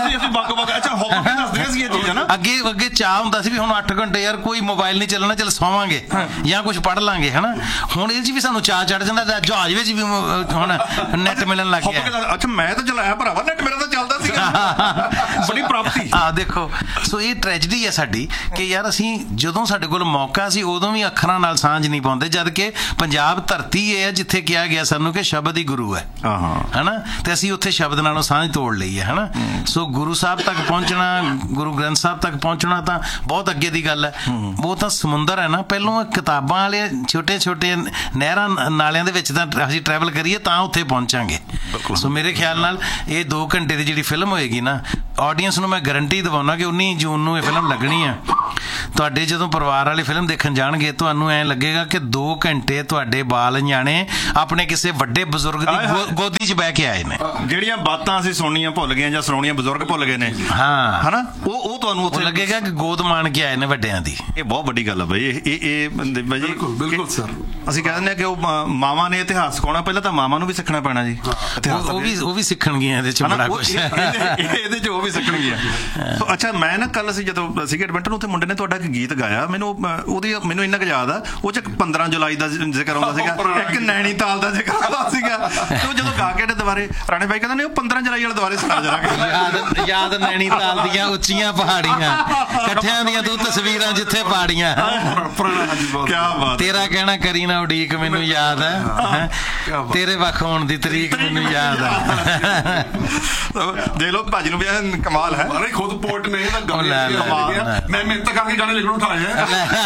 S3: ਅੱਗੇ ਚਾਹ ਹੁੰਦਾ ਸੀ ਵੀ ਹੁਣ 8 ਘੰਟੇ ਯਾਰ ਕੋਈ ਮੋਬਾਈਲ ਨਹੀਂ ਚੱਲਣਾ, ਚੱਲ ਸੌਵਾਂਗੇ ਜਾਂ ਕੁਝ ਪੜ੍ਹ ਲਾਂਗੇ ਹਨਾ। ਹੁਣ ਇਹ 'ਚ ਵੀ ਸਾਨੂੰ ਚਾਹ ਚੜ ਜਾਂਦਾ, ਜਹਾਜ਼ ਵਿੱਚ ਵੀ ਹੁਣ ਨੈਟ ਮਿਲਣ ਲੱਗ ਗਿਆ।
S2: ਅੱਛਾ ਮੈਂ ਤਾਂ ਚਲਾਇਆ ਭਰਾਵਾ ਨੈਟ, ਮੇਰਾ ਤਾਂ ਚੱਲਦਾ ਸੀਗਾ। ਬੜੀ ਪ੍ਰਾਪਤੀ ਆ
S3: ਦੇਖੋ। ਸੋ ਇਹ ਟ੍ਰੈਜਡੀ ਹੈ ਸਾਡੀ ਕਿ ਯਾਰ ਅਸੀਂ ਜਦੋਂ ਸਾਡੇ ਕੋਲ ਮੌਕਾ ਸੀ ਉਦੋਂ ਵੀ ਅੱਖਰਾਂ ਨਾਲ ਸਾਂਝ ਨਹੀਂ ਪਾਉਂਦੇ, ਜਦ ਕਿ ਪੰਜਾਬ ਧਰਤੀ ਇਹ ਹੈ ਜਿੱਥੇ ਕਿਹਾ ਗਿਆ ਸਾਨੂੰ ਕਿ ਸ਼ਬਦ ਹੀ ਗੁਰੂ ਹੈ ਹਨਾ, ਤੇ ਅਸੀਂ ਉੱਥੇ ਸ਼ਬਦ ਨਾਲੋਂ ਸਾਂਝ ਤੋੜ ਲਈ ਹੈ ਹਨਾ। ਸੋ ਗੁਰੂ ਸਾਹਿਬ ਤੱਕ ਪਹੁੰਚਣਾ, ਗੁਰੂ ਗ੍ਰੰਥ ਸਾਹਿਬ ਤੱਕ ਪਹੁੰਚਣਾ ਤਾਂ ਬਹੁਤ ਅੱਗੇ ਦੀ ਗੱਲ ਹੈ। ਉਹ ਤਾਂ ਸਮੁੰਦਰ ਹੈ ਨਾ। ਪਹਿਲੋਂ ਕਿਤਾਬਾਂ ਵਾਲੇ ਛੋਟੇ ਨਹਿਰਾਂ ਨਾਲਿਆਂ ਦੇ ਵਿੱਚ ਤਾਂ ਅਸੀਂ ਟਰੈਵਲ ਕਰੀਏ ਤਾਂ ਉੱਥੇ ਪਹੁੰਚਾਂਗੇ। ਸੋ ਮੇਰੇ ਖਿਆਲ ਨਾਲ ਇਹ 2 ਘੰਟੇ ਦੀ ਜਿਹੜੀ ਫਿਲਮ ਹੋਏਗੀ ਨਾ, ਆਡੀਅנס ਨੂੰ ਮੈਂ ਗਰੰਟੀ ਦਿਵਾਉਣਾ ਕਿ 19 ਜੂਨ ਨੂੰ ਇਹ ਫਿਲਮ ਲੱਗਣੀ ਹੈ। ਤੁਹਾਡੇ ਜਦੋਂ ਪਰਿਵਾਰ ਵਾਲੀ ਫਿਲਮ ਦੇਖਣ ਜਾਣਗੇ ਤੁਹਾਨੂੰ ਐਂ ਲੱਗੇਗਾ ਕਿ 2 ਘੰਟੇ ਤੁਹਾਡੇ ਬਾਲ ਨਿਆਣੇ ਆਪਣੇ ਕਿਸੇ ਵੱਡੇ ਬਜ਼ੁਰਗ ਦੀ ਗੋਦੀ 'ਚ ਬਹਿ ਕੇ ਆਏ ਨੇ। ਜਿਹੜੀਆਂ
S2: ਬਾਤਾਂ ਅਸੀਂ ਸੁਣਨੀਆਂ ਭੁੱਲ ਗਏ ਜਾਂ ਸੁਣਾਉਣੀਆਂ ਬਜ਼ੁਰਗ ਭੁੱਲ ਗਏ ਨੇ, ਹਾਂ ਹਨਾ, ਉਹ ਤੁਹਾਨੂੰ ਉੱਥੇ
S3: ਲੱਗੇਗਾ ਕਿ ਗੋਦ ਮਾਣ ਕੇ ਆਏ ਨੇ ਵੱਡਿਆਂ ਦੀ।
S2: ਇਹ ਬਹੁਤ ਵੱਡੀ ਗੱਲ ਆ ਬਈ। ਇਹ ਬਾਈ ਜੀ
S1: ਬਿਲਕੁਲ ਸਰ,
S2: ਅਸੀਂ ਕਹਿ ਦਿੰਦੇ ਆ ਕਿ ਉਹ ਮਾਵਾਂ ਨੇ ਇਤਿਹਾਸ ਸਿਖਾਉਣਾ, ਪਹਿਲਾਂ ਤਾਂ ਮਾਵਾਂ ਨੂੰ ਵੀ ਸਿੱਖਣਾ ਪੈਣਾ ਜੀ।
S3: ਉਹ ਵੀ ਸਿੱਖਣਗੀਆਂ ਇਹਦੇ 'ਚ ਬੜਾ ਕੁਛ,
S2: ਇਹਦੇ 'ਚ ਉਹ ਵੀ ਸਿੱਖਣਗੀਆਂ। ਅੱਛਾ, ਮੈਂ ਨਾ ਕੱਲ ਅਸੀਂ ਜਦੋਂ ਸੀਗੇ ਐਡਵੈਂਟਰ, ਉੱਥੇ ਮੁੰਡੇ ਨੇ ਤੁਹਾਡਾ ਇੱਕ ਗੀਤ ਗਾਇਆ, ਮੈਨੂੰ ਇੰਨਾ ਕੁ ਯਾਦ ਆ, ਉਹ 'ਚ 15 ਜੁਲਾਈ ਦਾ ਜ਼ਿਕਰ ਆਉਂਦਾ ਸੀਗਾ, ਇੱਕ ਨੈਣੀਤਾਲ ਦਾ ਜ਼ਿਕਰ ਆਉਂਦਾ ਸੀਗਾ, ਤੇ ਉਹ ਜਦੋਂ ਗਾ ਕੇ ਦੁਬਾਰੇ ਰਾਣੇ ਬਾਈ ਕਹਿੰਦਾ ਨੇ ਉਹ 15 ਜੁਲਾਈ ਵਾਲੇ ਦੁਬਾਰੇ ਸੁਣਾ ਜਰਾ।
S3: ਯਾਦ ਨੈਣੀਤਾਲ ਦੀਆਂ ਉੱਚੀਆਂ ਪਹਾੜੀਆਂ, ਇਕੱਠਿਆਂ ਦੀਆਂ ਦੋ ਤਸਵੀਰਾਂ ਜਿੱਥੇ ਪਾੜੀਆਂ,
S2: ਕਿਆ ਬਾਤ।
S3: ਤੇਰਾ ਕਹਿਣਾ ਕਰੀ ਨਾ ਉਡੀਕ ਮੈਨੂੰ ਯਾਦ ਹੈ, ਤੇਰੇ ਵੱਖ ਹੋਣ ਦੀ ਤਰੀਕ ਮੈਨੂੰ ਯਾਦ ਹੈ।
S2: ਦੇਖ ਲਓ ਭਾਜੀ ਨੂੰ ਵੀ ਕਮਾਲ ਹੈ,
S1: ਖੁਦ ਪੋਰਟ ਨੇ ਮੈਂ ਮਿਹਨਤ ਕਰਕੇ ਗਾਣੇ ਲਿਖਣ ਉਠਾਇਆ।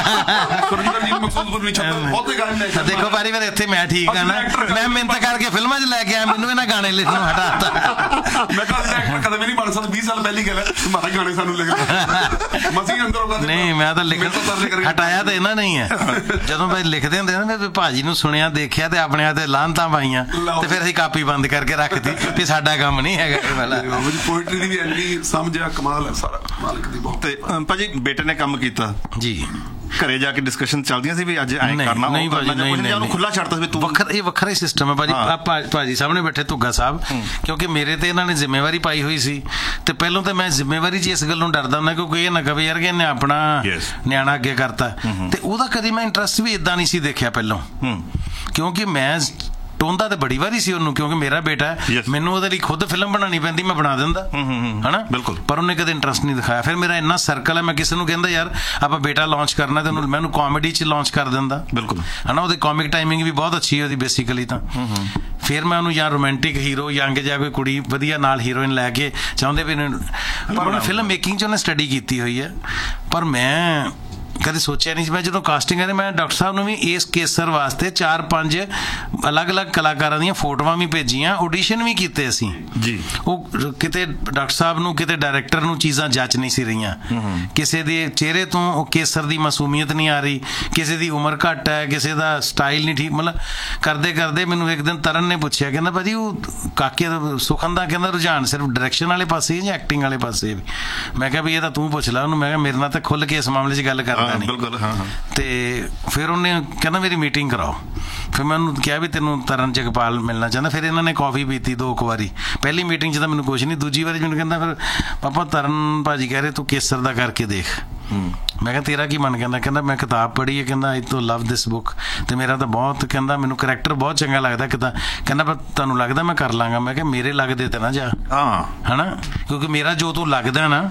S3: ਦੇਖੋ ਬਾਰੀ ਵਾਰ ਇੱਥੇ ਮੈਂ ਠੀਕ ਆ ਨਾ, ਮੈਂ ਮਿਹਨਤ ਕਰਕੇ ਫਿਲਮਾਂ 'ਚ ਲੈ ਕੇ ਆਇਆ, ਮੈਨੂੰ ਇਹਨਾਂ ਗਾਣੇ ਲਿਖਣ ਨੂੰ ਹਟਾਤਾ।
S1: ਮੈਂ ਕਦੇ ਵੀ ਨਹੀਂ ਬਣ ਸਕਦਾ, 20 ਸਾਲ ਪਹਿਲੀ ਗੱਲ ਹੈ, ਤੁਹਾਡੇ ਗਾਣੇ ਸਾਨੂੰ ਲਿਖਦੇ ਮਸੀਂ ਅੰਦਰ।
S3: ਨਹੀਂ, ਮੈਂ ਤਾਂ ਲਿਖਣ ਹਟਾਇਆ ਤਾਂ ਇਹਨਾਂ ਨਹੀਂ ਹੈ। ਜਦੋਂ ਭਾਈ ਲਿਖਦੇ ਹੁੰਦੇ ਨਾ ਭਾਜੀ ਨੂੰ ਸੁਣਿਆ ਦੇਖਿਆ ਤੇ ਆਪਣੇ ਹੱਥ ਤੇ ਲਾਹਨਤਾਂ ਪਾਈਆਂ, ਤੇ ਫਿਰ ਅਸੀਂ ਕਾਪੀ ਬੰਦ ਕਰਕੇ ਰੱਖਤੀ ਵੀ ਸਾਡਾ ਕੰਮ ਨਹੀਂ ਹੈਗਾ।
S1: ਪੋਇਟਰੀ ਦੀ ਵੀ ਐਨੀ ਸਮਝਿਆ, ਕਮਾਲ ਹੈ ਸਾਰਾ ਮਾਲਕ ਦੀ ਬਹੁਤ।
S2: ਤੇ ਭਾਜੀ ਬੇਟੇ ਨੇ ਕੰਮ ਕੀਤਾ ਜੀ, ਘਰੇ ਜਾ ਕੇ ਡਿਸਕਸ਼ਨ ਚੱਲਦੀਆਂ ਸੀ ਵੀ ਅੱਜ ਐਂ ਕਰਨਾ,
S3: ਨਹੀਂ ਭਾਜੀ ਨਹੀਂ,
S2: ਖੁੱਲਾ ਛੱਡਤਾ ਸੀ ਤੂੰ।
S3: ਇਹ ਵੱਖਰਾ ਹੀ ਸਿਸਟਮ ਹੈ ਭਾਜੀ। ਭਾਜੀ ਸਾਹਮਣੇ ਬੈਠੇ ਧੁੱਗਾ ਸਾਹਿਬ, ਕਿਉਂਕਿ ਮੇਰੇ ਤੇ ਇਹਨਾਂ ਨੇ ਜ਼ਿੰਮੇਵਾਰੀ ਪਾਈ ਹੋਈ ਸੀ, ਤੇ ਪਹਿਲਾਂ ਤਾਂ ਮੈਂ ਜ਼ਿੰਮੇਵਾਰੀ 'ਚ ਇਸ ਗੱਲੋਂ ਡਰਦਾ ਹੁੰਦਾ ਕਿਉਂਕਿ ਇਹ ਨਾ ਕਵੇ ਯਾਰ ਕਿ ਇਹਨੇ ਆਪਣਾ ਨਿਆਣਾ ਅੱਗੇ ਕਰਤਾ, ਤੇ ਉਹਦਾ ਕਦੀ ਮੈਂ ਇੰਟਰਸਟ ਵੀ ਇਦਾਂ ਨਹੀਂ ਸੀ ਦੇਖਿਆ ਪਹਿਲਾਂ, ਕਿਉਂਕਿ ਮੈਂ ਟੋਂਦਾ ਤੇ ਬੜੀ ਵਾਰੀ ਸੀ ਉਹਨੂੰ, ਕਿਉਂਕਿ ਮੇਰਾ ਬੇਟਾ, ਮੈਨੂੰ ਉਹਦੇ ਲਈ ਖੁਦ ਫਿਲਮ ਬਣਾਉਣੀ ਪੈਂਦੀ, ਮੈਂ ਬਣਾ ਦਿੰਦਾ ਹਨਾ, ਬਿਲਕੁਲ, ਪਰ ਉਹਨੇ ਕਦੇ ਇੰਟਰਸਟ ਨਹੀਂ ਦਿਖਾਇਆ। ਫਿਰ ਮੇਰਾ ਇੰਨਾ ਸਰਕਲ ਹੈ, ਮੈਂ ਕਿਸੇ ਨੂੰ ਕਹਿੰਦਾ ਯਾਰ ਆਪਾਂ ਬੇਟਾ ਲਾਂਚ ਕਰਨਾ, ਤੇ ਉਹਨੂੰ ਮੈਨੂੰ ਕਾਮੇਡੀ 'ਚ ਲਾਂਚ ਕਰ ਦਿੰਦਾ, ਬਿਲਕੁਲ ਹਨਾ, ਉਹਦੀ ਕਾਮਿਕ ਟਾਈਮਿੰਗ ਵੀ ਬਹੁਤ ਅੱਛੀ ਹੈ ਉਹਦੀ ਬੇਸਿਕਲੀ ਤਾਂ। ਫਿਰ ਮੈਂ ਉਹਨੂੰ ਜਾਂ ਰੋਮਾਂਟਿਕ ਹੀਰੋ, ਯੰਗ ਜਾਂ ਕੋਈ ਕੁੜੀ ਵਧੀਆ ਨਾਲ ਹੀਰੋਇਨ ਲੈ ਕੇ ਚਾਹੁੰਦੇ ਵੀ, ਪਰ ਉਹਨੇ ਫਿਲਮ ਮੇਕਿੰਗ 'ਚ ਉਹਨੇ ਸਟੱਡੀ ਕੀਤੀ ਹੋਈ ਹੈ, ਪਰ ਮੈਂ ਕਦੇ ਸੋਚਿਆ ਨਹੀਂ ਸੀ। ਮੈਂ ਜਦੋਂ ਕਾਸਟਿੰਗ ਕਰੀ, ਮੈਂ ਡਾਕਟਰ ਸਾਹਿਬ ਨੂੰ ਵੀ ਇਸ ਕੇਸਰ ਵਾਸਤੇ 4-5 ਅਲੱਗ-ਅਲੱਗ ਕਲਾਕਾਰਾਂ ਦੀਆਂ ਫੋਟੋਆਂ ਵੀ ਭੇਜੀਆਂ, ਆਡੀਸ਼ਨ ਵੀ ਕੀਤੇ ਅਸੀਂ ਜੀ। ਉਹ ਕਿਤੇ ਡਾਕਟਰ ਸਾਹਿਬ ਨੂੰ, ਕਿਤੇ ਡਾਇਰੈਕਟਰ ਨੂੰ ਚੀਜ਼ਾਂ ਜੱਚ ਨਹੀਂ ਸੀ ਰਹੀਆਂ, ਕਿਸੇ ਦੇ ਚਿਹਰੇ ਤੋਂ ਉਹ ਕੇਸਰ ਦੀ ਮਾਸੂਮੀਅਤ ਨਹੀਂ ਆ ਰਹੀ, ਕਿਸੇ ਦੀ ਉਮਰ ਘੱਟ ਹੈ, ਕਿਸੇ ਦਾ ਸਟਾਈਲ ਨਹੀਂ ਠੀਕ, ਮਤਲਬ ਕਰਦੇ ਕਰਦੇ ਮੈਨੂੰ ਇੱਕ ਦਿਨ ਤਰਨ ਨੇ ਪੁੱਛਿਆ, ਕਹਿੰਦਾ ਭਾਜੀ ਉਹ ਕਾਕੇ ਸੁਖਨ ਦਾ ਕਹਿੰਦਾ ਰੁਝਾਨ ਸਿਰਫ ਡਾਇਰੈਕਸ਼ਨ ਵਾਲੇ ਪਾਸੇ ਜਾਂ ਐਕਟਿੰਗ ਵਾਲੇ ਪਾਸੇ ਵੀ? ਮੈਂ ਕਿਹਾ ਵੀ ਇਹ ਤਾਂ ਤੂੰ ਪੁੱਛ ਲੈ ਉਹਨੂੰ, ਮੈਂ ਕਿਹਾ ਮੇਰੇ ਨਾਲ ਤਾਂ ਖੁੱਲ੍ਹ ਕੇ ਇਸ ਮਾਮਲੇ 'ਚ ਗੱਲ ਕਰਦਾ ਨਹੀਂ। ਤੇ ਫਿਰ ਉਹਨੇ ਕਹਿੰਦਾ ਮੇਰੀ ਮੀਟਿੰਗ ਕਰਾਓ। ਫਿਰ ਮੈਂ ਉਹਨੂੰ ਕਿਹਾ ਵੀ ਤੈਨੂੰ ਤਰਨ ਜਗਪਾਲ ਮਿਲਣਾ ਚਾਹੁੰਦਾ। ਫਿਰ ਇਹਨਾਂ ਨੇ ਕਾਫੀ ਪੀਤੀ 2 ਵਾਰੀ, ਪਹਿਲੀ ਮੀਟਿੰਗ 'ਚ ਤਾਂ ਮੈਨੂੰ ਕੁਛ ਨਹੀਂ, ਦੂਜੀ ਵਾਰੀ ਮੈਨੂੰ ਕਹਿੰਦਾ ਫਿਰ ਪਾਪਾ ਤਰਨ ਭਾਜੀ ਕਹਿ ਰਹੇ ਤੂੰ ਕੇਸਰ ਦਾ ਕਰਕੇ ਦੇਖ। ਮੈਂ ਕਿਹਾ ਤੇਰਾ ਕੀ ਮਨ ਕਹਿੰਦਾ? ਕਹਿੰਦਾ ਮੈਂ ਕਿਤਾਬ ਪੜ੍ਹੀ ਹੈ, ਕਹਿੰਦਾ ਆਈ ਤੋਂ ਲਵ ਦਿਸ ਬੁੱਕ, ਤੇ ਮੇਰਾ ਤਾਂ ਬਹੁਤ, ਕਹਿੰਦਾ ਮੈਨੂੰ ਕਰੈਕਟਰ ਬਹੁਤ ਚੰਗਾ ਲੱਗਦਾ ਕਿੱਦਾਂ, ਕਹਿੰਦਾ ਪਰ ਤੁਹਾਨੂੰ ਲੱਗਦਾ ਮੈਂ ਕਰ ਲਾਂਗਾ? ਮੈਂ ਕਿਹਾ ਮੇਰੇ ਲੱਗਦੇ ਤੇ ਨਾ ਜਾ, ਹਨਾ, ਕਿਉਂਕਿ ਮੇਰਾ ਜੋ ਤੂੰ ਲੱਗਦਾ ਨਾ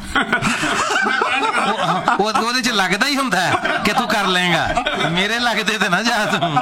S3: ਉਹਦੇ 'ਚ ਲੱਗਦਾ ਹੀ ਹੁੰਦਾ ਕਿ ਤੂੰ ਕਰ ਲਏਗਾ, ਮੇਰੇ ਲੱਗਦੇ ਤੇ ਨਾ ਜਾ ਤੂੰ।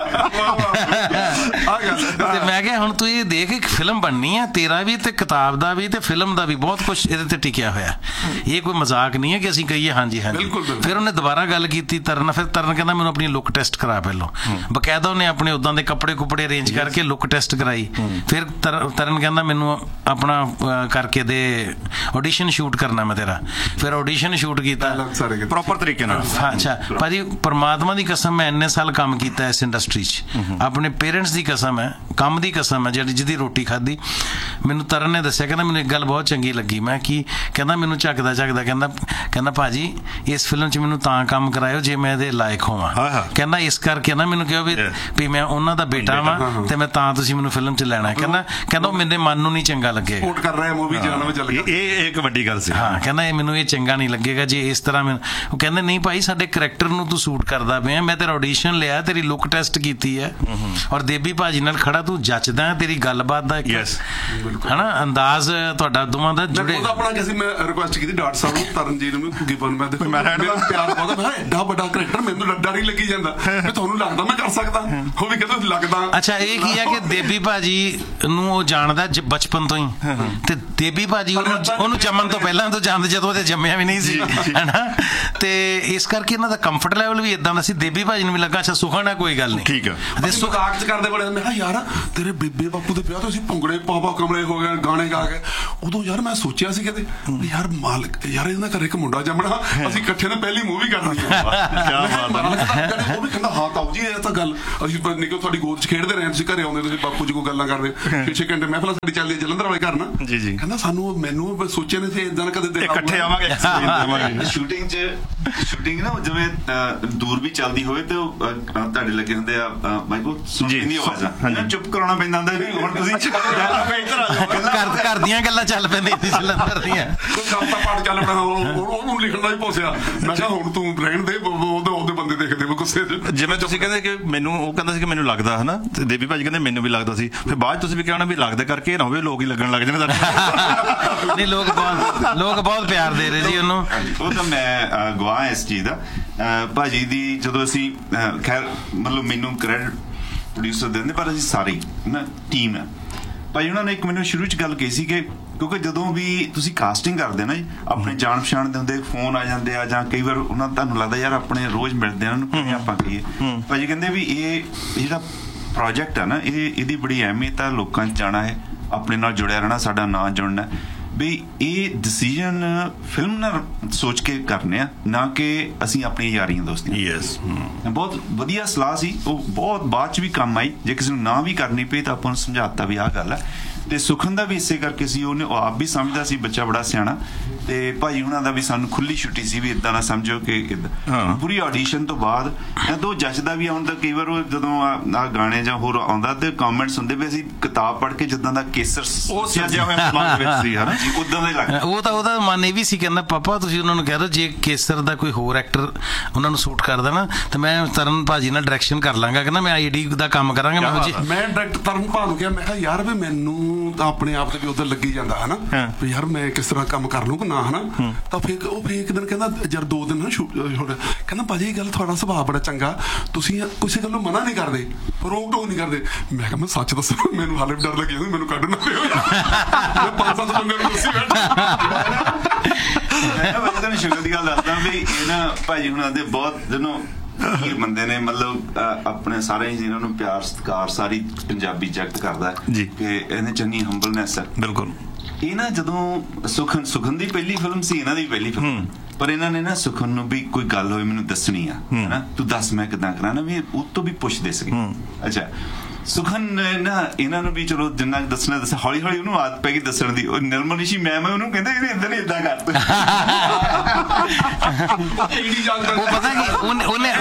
S3: ਤੇ ਮੈਂ ਕਿਹਾ ਹੁਣ ਤੂੰ ਇਹ ਦੇਖ, ਇੱਕ ਫਿਲਮ ਬਣਨੀ ਹੈ, ਤੇਰਾ ਵੀ ਤੇ ਕਿਤਾਬ ਦਾ ਵੀ ਤੇ ਫਿਲਮ ਦਾ ਵੀ ਬਹੁਤ ਕੁਛ ਇਹਦੇ ਤੇ ਟਿਕਿਆ ਹੋਇਆ, ਇਹ ਕੋਈ ਮਜ਼ਾਕ ਨਹੀਂ ਹੈ ਕਿ ਅਸੀਂ ਕਹੀਏ ਹਾਂਜੀ ਹਾਂਜੀ। ਫਿਰ ਉਹਨੇ ਦੁਬਾਰਾ ਗੱਲ ਕੀਤੀ ਤਰਨ, ਫਿਰ ਤਰਨ ਕਹਿੰਦਾ ਮੈਨੂੰ ਆਪਣੀ ਲੁੱਕ ਟੈਸਟ ਕਰਾ ਪਹਿਲੋਂ, ਬਕਾਇਦਾ ਉਹਨੇ ਆਪਣੇ ਉਦਾਂ ਦੇ ਕੱਪੜੇ ਕੁਪੜੇ ਅਰੇਂਜ ਕਰਕੇ ਲੁੱਕ ਟੈਸਟ ਕਰਾਈ। ਫਿਰ ਤਰਨ ਕਹਿੰਦਾ ਮੈਨੂੰ ਆਪਣਾ ਕਰਕੇ ਦੇ ਆਡੀਸ਼ਨ ਸ਼ੂਟ ਕਰਨਾ ਮੈਂ ਤੇਰਾ। ਫਿਰ ਆਡੀਸ਼ਨ ਸ਼ੂਟ ਕੀਤਾ
S2: ਪ੍ਰੋਪਰ ਤਰੀਕੇ ਨਾਲ।
S3: ਅੱਛਾ ਭਾਜੀ, ਪਰਮਾਤਮਾ ਦੀ ਕਸਮ, ਮੈਂ ਇੰਨੇ ਸਾਲ ਕੰਮ ਕੀਤਾ ਇਸ ਇੰਡਸਟਰੀ 'ਚ, ਆਪਣੇ ਪੇਰੈਂਟਸ ਦੀ ਕਸਮ ਹੈ, ਕੰਮ ਦੀ ਕਸਮ ਹੈ, ਜਿਹਦੀ ਰੋਟੀ ਖਾਧੀ। ਮੈਨੂੰ ਤਰਨ ਨੇ ਦੱਸਿਆ, ਕਹਿੰਦਾ ਮੈਨੂੰ ਇੱਕ ਗੱਲ ਬਹੁਤ ਚੰਗੀ ਲੱਗੀ। ਮੈਂ ਕੀ? ਕਹਿੰਦਾ ਮੈਨੂੰ ਝੱਕਦਾ ਕਹਿੰਦਾ ਭਾਜੀ ਇਸ ਫਿਲਮ 'ਚ ਮੈਨੂੰ ਤਾਂ ਕੰਮ ਕਰਾਇਓ ਜੇ ਮੈਂ ਇਹਦੇ ਲਾਇਕ ਹੋਵਾਂ। ਕਹਿੰਦਾ ਇਸ ਕਰਕੇ ਨਾ ਮੈਨੂੰ ਕਿਹਾ ਵੀ ਮੈਂ ਉਹਨਾਂ ਦਾ ਬੇਟਾ ਵਾਂ ਤੇ ਮੈਂ ਤਾਂ ਤੁਸੀਂ ਮੈਨੂੰ ਫਿਲਮ 'ਚ ਲੈਣਾ। ਕਹਿੰਦਾ ਉਹ ਮੇਰੇ ਮਨ ਨੂੰ ਨਹੀਂ ਚੰਗਾ ਲੱਗੇਗਾ।
S2: ਇਹ ਇੱਕ ਵੱਡੀ ਗੱਲ ਸੀ।
S3: ਹਾਂ, ਕਹਿੰਦਾ ਇਹ ਮੈਨੂੰ ਇਹ ਚੰਗਾ ਨਹੀਂ ਲੱਗੇਗਾ ਜੇ ਇਸ ਤਰ੍ਹਾਂ। ਉਹ ਕਹਿੰਦੇ ਨਹੀਂ ਭਾਈ, ਸਾਡੇ ਕਰੈਕਟਰ ਨੂੰ ਤੂੰ ਸੂਟ ਕਰਦਾ ਪਿਆ, ਮੈਂ ਤੇਰਾ ਆਡੀਸ਼ਨ ਲਿਆ, ਤੇਰੀ ਲੁੱਕ ਟੈਸਟ ਕੀਤੀ ਹੈ, ਔਰ ਦੇਬੀ ਭਾਜੀ ਨਾਲ ਖੜਾ ਤੂੰ ਜੱਚਦਾ, ਤੇਰੀ ਗੱਲਬਾਤ ਦਾ ਹਨਾ ਅੰਦਾਜ਼ ਤੁਹਾਡਾ ਦੋਵਾਂ ਦਾ ਜੁੜੇ।
S1: ਆਪਣਾ ਕਿਸੇ ਮੈਂ ਰਿਕੁਐਸਟ ਕੀਤੀ ਡਾਕਟਰ ਸਾਹਿਬ ਨੂੰ, ਤਰਨਜੀਤ ਨੂੰ, ਗਿਬਨ, ਮੈਂ ਪਿਆਰ ਬਹੁਤ ਹੈ, ਐਡਾ ਵੱਡਾ ਕਰੈਕਟਰ ਮੈਨੂੰ ਡਰ ਹੀ ਲੱਗੀ ਜਾਂਦਾ ਵੀ ਤੁਹਾਨੂੰ ਲੱਗਦਾ ਮੈਂ ਕਰ ਸਕਦਾ, ਉਹ ਵੀ ਕਹਿੰਦਾ ਲੱਗਦਾ।
S3: ਅੱਛਾ, ਇਹ ਕੀ ਹੈ ਕਿ ਦੇਬੀ ਭਾਜੀ ਨੂੰ ਉਹ ਜਾਣਦਾ ਬਚਪਨ ਤੋਂ ਹੀ, ਤੇ ਦੇਬੀ ਭਾਜੀ ਉਹਨੂੰ ਜੰਮਣ ਤੋਂ ਪਹਿਲਾਂ ਤੋਂ ਜਾਣਦੇ, ਜਦੋਂ ਉਹਦੇ ਜੰਮਿਆ ਵੀ ਨਹੀਂ ਸੀ, ਹਨਾ, ਤੇ ਇਸ ਕਰਕੇ ਇਹਨਾਂ ਦਾ ਕੰਫਰਟ ਲੈਵਲ ਵੀ ਇਦਾਂ ਦਾ ਸੀ। ਦੇਬੀ ਭਾਜੀ ਨੂੰ ਵੀ ਲੱਗਾ ਅੱਛਾ ਸੁਖਣ ਹੈ, ਕੋਈ ਗੱਲ ਨਹੀਂ,
S1: ਠੀਕ ਹੈ। ਤੇ ਸੁਖਾਕ ਚ ਕਰਦੇ ਬੜੇ, ਮੈਂ ਕਿਹਾ ਯਾਰ ਤੇਰੇ ਬੇਬੇ ਬਾਪੂ ਦੇ ਵਿਆਹ ਤੋਂ ਅਸੀਂ ਭੰਗੜੇ ਪਾ ਕਮਰੇ
S4: ਰੋਲੇ ਹੋ ਗਏ, ਗਾਣੇ ਗਾ ਕੇ। ਉਦੋਂ ਯਾਰ ਮੈਂ ਸੋਚਿਆ ਸੀ ਕਿਤੇ ਯਾਰ ਮਾਲਕ ਯਾਰ ਇਹਨਾਂ ਘਰ ਇੱਕ ਮੁੰਡਾ ਜੰਮਣਾ, ਅਸੀਂ ਇਕੱਠੇ ਨੇ ਪਹਿਲੀ ਮੂਵੀ ਕਰਨੀ ਹੈ। ਉਹ ਵੀ ਕਹਿੰਦਾ ਹਾਂ ਤਾਊ ਜੀ ਇਹ ਤਾਂ ਗੱਲ, ਅਸੀਂ ਨਿੱਕੋ ਤੁਹਾਡੀ ਗੋਦ 'ਚ ਖੇਡਦੇ ਰਹੇ, ਤੁਸੀਂ ਘਰੇ ਆਉਂਦੇ, ਤੁਸੀਂ ਬਾਪੂ ਜੀ ਕੋਈ ਗੱਲਾਂ ਕਰਦੇ 6 ਘੰਟੇ ਮਹਿਫਲਾਂ ਸਾਡੀ ਚੱਲਦੀ ਜਲੰਧਰ ਵਾਲੇ ਘਰ ਨਾ। ਕਹਿੰਦਾ ਸਾਨੂੰ ਮੈਨੂੰ ਸੋਚਿਆ ਨਹੀਂ ਸੀ ਏਦਾਂ ਕਦੇ
S2: ਇਕੱਠੇ ਆਵਾਂਗੇ
S5: ਸ਼ੂਟਿੰਗ ਨਾ ਜਿਵੇਂ ਦੂਰ ਵੀ ਚੱਲਦੀ ਹੋਵੇ ਤੇ ਉਹ ਤੁਹਾਡੇ ਲੱਗੇ ਹੁੰਦੇ ਆ ਮਾਈਕੋ ਸੁਣਦੀ ਆਵਾਜ਼ਾਂ, ਚੁੱਪ ਕਰਾਉਣਾ ਪੈਂਦਾ ਹੁੰਦਾ ਵੀ ਹੁਣ ਤੁਸੀਂ
S3: ਘਰ ਦੀਆਂ ਗੱਲਾਂ ਚੱਲ ਪੈਂਦੀਆਂ ਸੀ ਜਲੰਧਰ ਦੀਆਂ।
S4: ਕਵਿਤਾ ਪਾਠ ਚੱਲ ਪੈਣਾ, ਉਹਨੂੰ ਲਿਖਣ ਦਾ ਹੀ ਪੋਸਿਆ। ਮੈਂ ਕਿਹਾ ਹੁਣ ਤੂੰ ਰਹਿਣ ਦੇ, ਉਹਦੇ ਬੰਦੇ ਦੇਖਦੇ ਗੁੱਸੇ 'ਚ।
S2: ਜਿਵੇਂ ਤੁਸੀਂ ਕਹਿੰਦੇ ਕਿ ਮੈਨੂੰ, ਉਹ ਕਹਿੰਦਾ ਸੀ ਕਿ ਮੈਨੂੰ ਲੱਗਦਾ ਹੈ ਨਾ, ਤੇ ਦੇਵੀ ਭਾਜੀ ਕਹਿੰਦੇ ਮੈਨੂੰ ਵੀ ਲੱਗਦਾ ਸੀ, ਫਿਰ ਬਾਅਦ ਤੁਸੀਂ ਵੀ ਕਹਿਣਾ ਵੀ ਲੱਗਦਾ ਕਰਕੇ ਨਾ ਹੋਵੇ ਲੋਕ ਹੀ ਲੱਗਣ ਲੱਗ ਜਾਣ।
S3: ਨਹੀਂ ਲੋਕ ਬਹੁਤ ਪਿਆਰ ਦੇ ਰਹੇ ਜੀ ਉਹਨੂੰ।
S5: ਉਹ ਤਾਂ ਮੈਂ ਗਵਾਹ ਇਸ ਚੀਜ਼ ਦਾ। ਭਾਜੀ ਦੀ ਜਦੋਂ ਅਸੀਂ ਖੈਰ ਮਤਲਬ ਮੈਨੂੰ ਕ੍ਰੈਡਿਟ ਪ੍ਰੋਡਿਊਸਰ ਦਿੰਦੇ, ਪਰ ਅਸੀਂ ਸਾਰੀ ਨਾ ਟੀਮ ਹੈ। ਭਾਜੀ ਉਹਨਾਂ ਨੇ ਇੱਕ ਮੈਨੂੰ ਸ਼ੁਰੂ 'ਚ ਗੱਲ ਕਹੀ ਸੀ ਕਿ ਕਿਉਂਕਿ ਜਦੋਂ ਵੀ ਤੁਸੀਂ ਕਾਸਟਿੰਗ ਕਰਦੇ ਨਾ ਜੀ, ਆਪਣੇ ਜਾਣ ਪਛਾਣ ਦੇ ਹੁੰਦੇ ਫੋਨ ਆ ਜਾਂਦੇ ਆ, ਜਾਂ ਕਈ ਵਾਰ ਉਹਨਾਂ ਤੁਹਾਨੂੰ ਲੱਗਦਾ ਯਾਰ ਆਪਣੇ ਰੋਜ਼ ਮਿਲਦੇ ਆ, ਉਹਨੂੰ ਕਿਵੇਂ ਆਪਾਂ ਕਹੀਏ। ਭਾਜੀ ਕਹਿੰਦੇ ਵੀ ਇਹ ਜਿਹੜਾ ਪ੍ਰੋਜੈਕਟ ਹੈ ਨਾ, ਇਹਦੀ ਬੜੀ ਅਹਿਮੀਅਤ ਹੈ, ਲੋਕਾਂ 'ਚ ਜਾਣਾ ਹੈ, ਆਪਣੇ ਨਾਲ ਜੁੜਿਆ ਰਹਿਣਾ, ਸਾਡਾ ਨਾਂ ਜੁੜਨਾ ਵੀ ਇਹ ਡਿਸੀਜਨ ਫਿਲਮ ਨਾਲ ਸੋਚ ਕੇ ਕਰਨੇ ਆ, ਨਾ ਕਿ ਅਸੀਂ ਆਪਣੀਆਂ ਯਾਰੀਆਂ ਦੋਸਤੀਆਂ।
S2: ਯੈਸ,
S5: ਬਹੁਤ ਵਧੀਆ ਸਲਾਹ ਸੀ, ਉਹ ਬਹੁਤ ਬਾਅਦ 'ਚ ਵੀ ਕੰਮ ਆਈ। ਜੇ ਕਿਸੇ ਨੂੰ ਨਾ ਵੀ ਕਰਨੀ ਪਈ ਤਾਂ ਆਪਾਂ ਨੂੰ ਸਮਝਾਤਾ ਵੀ ਆਹ ਗੱਲ ਹੈ। ਤੇ ਸੁਖਨ ਦਾ ਵੀ ਇਸੇ ਕਰਕੇ ਸੀ, ਉਹਨੇ ਉਹ ਆਪ ਵੀ ਸਮਝਦਾ ਸੀ, ਬੱਚਾ ਬੜਾ ਸਿਆਣਾ, ਤੇ ਭਾਈ ਉਹਨਾਂ ਦਾ ਵੀ ਸਾਨੂੰ ਖੁੱਲੀ ਛੁੱਟੀ ਸੀ ਵੀ ਇਦਾਂ ਨਾ ਸਮਝੋ ਕਿ ਪੂਰੀ ਆਡੀਸ਼ਨ ਤੋਂ ਬਾਅਦ ਜਦੋਂ ਜੱਜਦਾ ਵੀ ਆਉਂਦਾ, ਕਈ ਵਾਰ ਉਹ ਜਦੋਂ ਆ ਗਾਣੇ ਜਾਂ ਹੋਰ ਆਉਂਦਾ ਤੇ ਕਮੈਂਟਸ ਹੁੰਦੇ ਵੀ ਅਸੀਂ ਕਿਤਾਬ ਪੜ੍ਹ ਕੇ ਜਿੱਦਾਂ ਦਾ ਕੇਸਰ ਉਹ ਸਜਿਆ ਹੋਇਆ ਮਨ ਵਿੱਚ ਸੀ ਹਨਾ ਜੀ, ਉਦਾਂ ਦਾ ਹੀ ਲੱਗਦਾ।
S3: ਉਹਦਾ ਮਨ ਇਹ ਵੀ ਸੀ, ਕਹਿੰਦਾ ਪਾਪਾ ਤੁਸੀਂ ਉਹਨਾਂ ਨੂੰ ਕਹਿ ਦਿਓ ਜੇ ਕੇਸਰ ਦਾ ਕੋਈ ਹੋਰ ਐਕਟਰ ਉਹਨਾਂ ਨੂੰ ਸੂਟ ਕਰਦਾ ਨਾ ਤੇ ਮੈਂ ਤਰਨ ਭਾਜੀ ਨਾਲ ਡਾਇਰੈਕਸ਼ਨ ਕਰ ਲਾਂਗਾ, ਕਹਿੰਦਾ ਮੈਂ ਆਈਡੀ ਦਾ ਕੰਮ ਕਰਾਂਗਾ।
S4: ਮੈਂ ਡਾਇਰੈਕਟਰ ਤਰਨ ਭਾ ਨੂੰ ਕਿਹਾ, ਮੈਂ ਕਿਹਾ ਯਾਰ ਵੀ ਮੈਨੂੰ ਤਾਂ ਆਪਣੇ ਆਪ ਤੇ ਵੀ ਉਧਰ ਲੱਗੀ ਜਾਂਦਾ ਹਨਾ ਵੀ ਯਾਰ ਮੈਂ ਕਿਸ ਤਰ੍ਹਾਂ ਕੰਮ ਕਰ ਲੂੰ ਕਿ ਨਾ ਹਨਾ। ਤਾਂ ਫਿਰ ਉਹ ਇੱਕ ਦਿਨ ਕਹਿੰਦਾ ਯਾਰ 2 ਦਿਨ ਨਾ ਕਹਿੰਦਾ ਭਾਜੀ ਇਹ ਗੱਲ ਤੁਹਾਡਾ ਸੁਭਾਅ ਬੜਾ ਚੰਗਾ, ਤੁਸੀਂ ਕਿਸੇ ਗੱਲੋਂ ਮਨਾ ਨਹੀਂ ਕਰਦੇ, ਰੋਕ ਟੋਕ ਨਹੀਂ ਕਰਦੇ। ਮੈਂ ਕਿਹਾ ਮੈਂ ਸੱਚ ਦੱਸਾਂ ਮੈਨੂੰ ਹਾਲੇ ਵੀ ਡਰ ਲੱਗੀ ਜਾਂਦਾ, ਮੈਨੂੰ ਕੱਢ ਨਾ ਪਿਓ 5-7 ਬੰਦੇ ਨੂੰ ਕੁਰਸੀ
S5: ਮੈਂ ਤੁਹਾਨੂੰ ਸ਼ੁਕਰ ਦੀ ਗੱਲ ਦੱਸਦਾ ਵੀ ਇਹ ਨਾ ਭਾਜੀ ਹੁਣਾਂ ਦੇ ਬਹੁਤ ਜਦੋਂ ਹੀਰ ਬੰਦੇ ਨੇ, ਮਤਲਬ ਆਪਣੇ ਸਾਰੇ ਇਹਨਾਂ ਨੂੰ ਪਿਆਰ ਸਤਿਕਾਰ ਸਾਰੀ ਪੰਜਾਬੀ ਜਗਤ ਕਰਦਾ ਕਿ ਇਹਨੇ ਚੰਗੀ ਹੰਬਲਨੈਸ ਹੈ।
S2: ਬਿਲਕੁਲ।
S5: ਇਹ ਨਾ ਜਦੋਂ ਸੁਖਨ ਦੀ ਪਹਿਲੀ ਫਿਲਮ ਸੀ, ਇਹਨਾਂ ਦੀ ਪਹਿਲੀ ਫਿਲਮ, ਪਰ ਇਹਨਾਂ ਨੇ ਨਾ ਸੁਖਨ ਨੂੰ ਵੀ ਕੋਈ ਗੱਲ ਹੋਈ ਮੈਨੂੰ ਦੱਸਣੀ ਆ ਹਨਾ, ਤੂੰ ਦੱਸ ਮੈਂ ਕਿੱਦਾਂ ਕਰਾਂ ਨਾ, ਵੀ ਉਹ ਤੋਂ ਵੀ ਪੁੱਛਦੇ ਸੀਗੇ। ਅੱਛਾ ਸੁਖਨ ਨਾ ਇਹਨਾਂ ਨੂੰ ਵੀ ਚਲੋ ਜਿੰਨਾ ਦੱਸਣਾ ਹੌਲੀ ਹੌਲੀ ਉਹਨੂੰ ਆਦਤ ਪੈ ਗਈ ਦੱਸਣ ਦੀ। ਉਹ ਨਿਰਮਲ ਨਿਸ਼ੀ ਮੈਮ ਉਹਨੂੰ ਕਹਿੰਦੇ ਕਿ ਏਦਾਂ ਨਹੀਂ ਏਦਾਂ ਕਰ,
S3: ਉਹ ਪਤਾ ਕੀ ਉਹਨੇ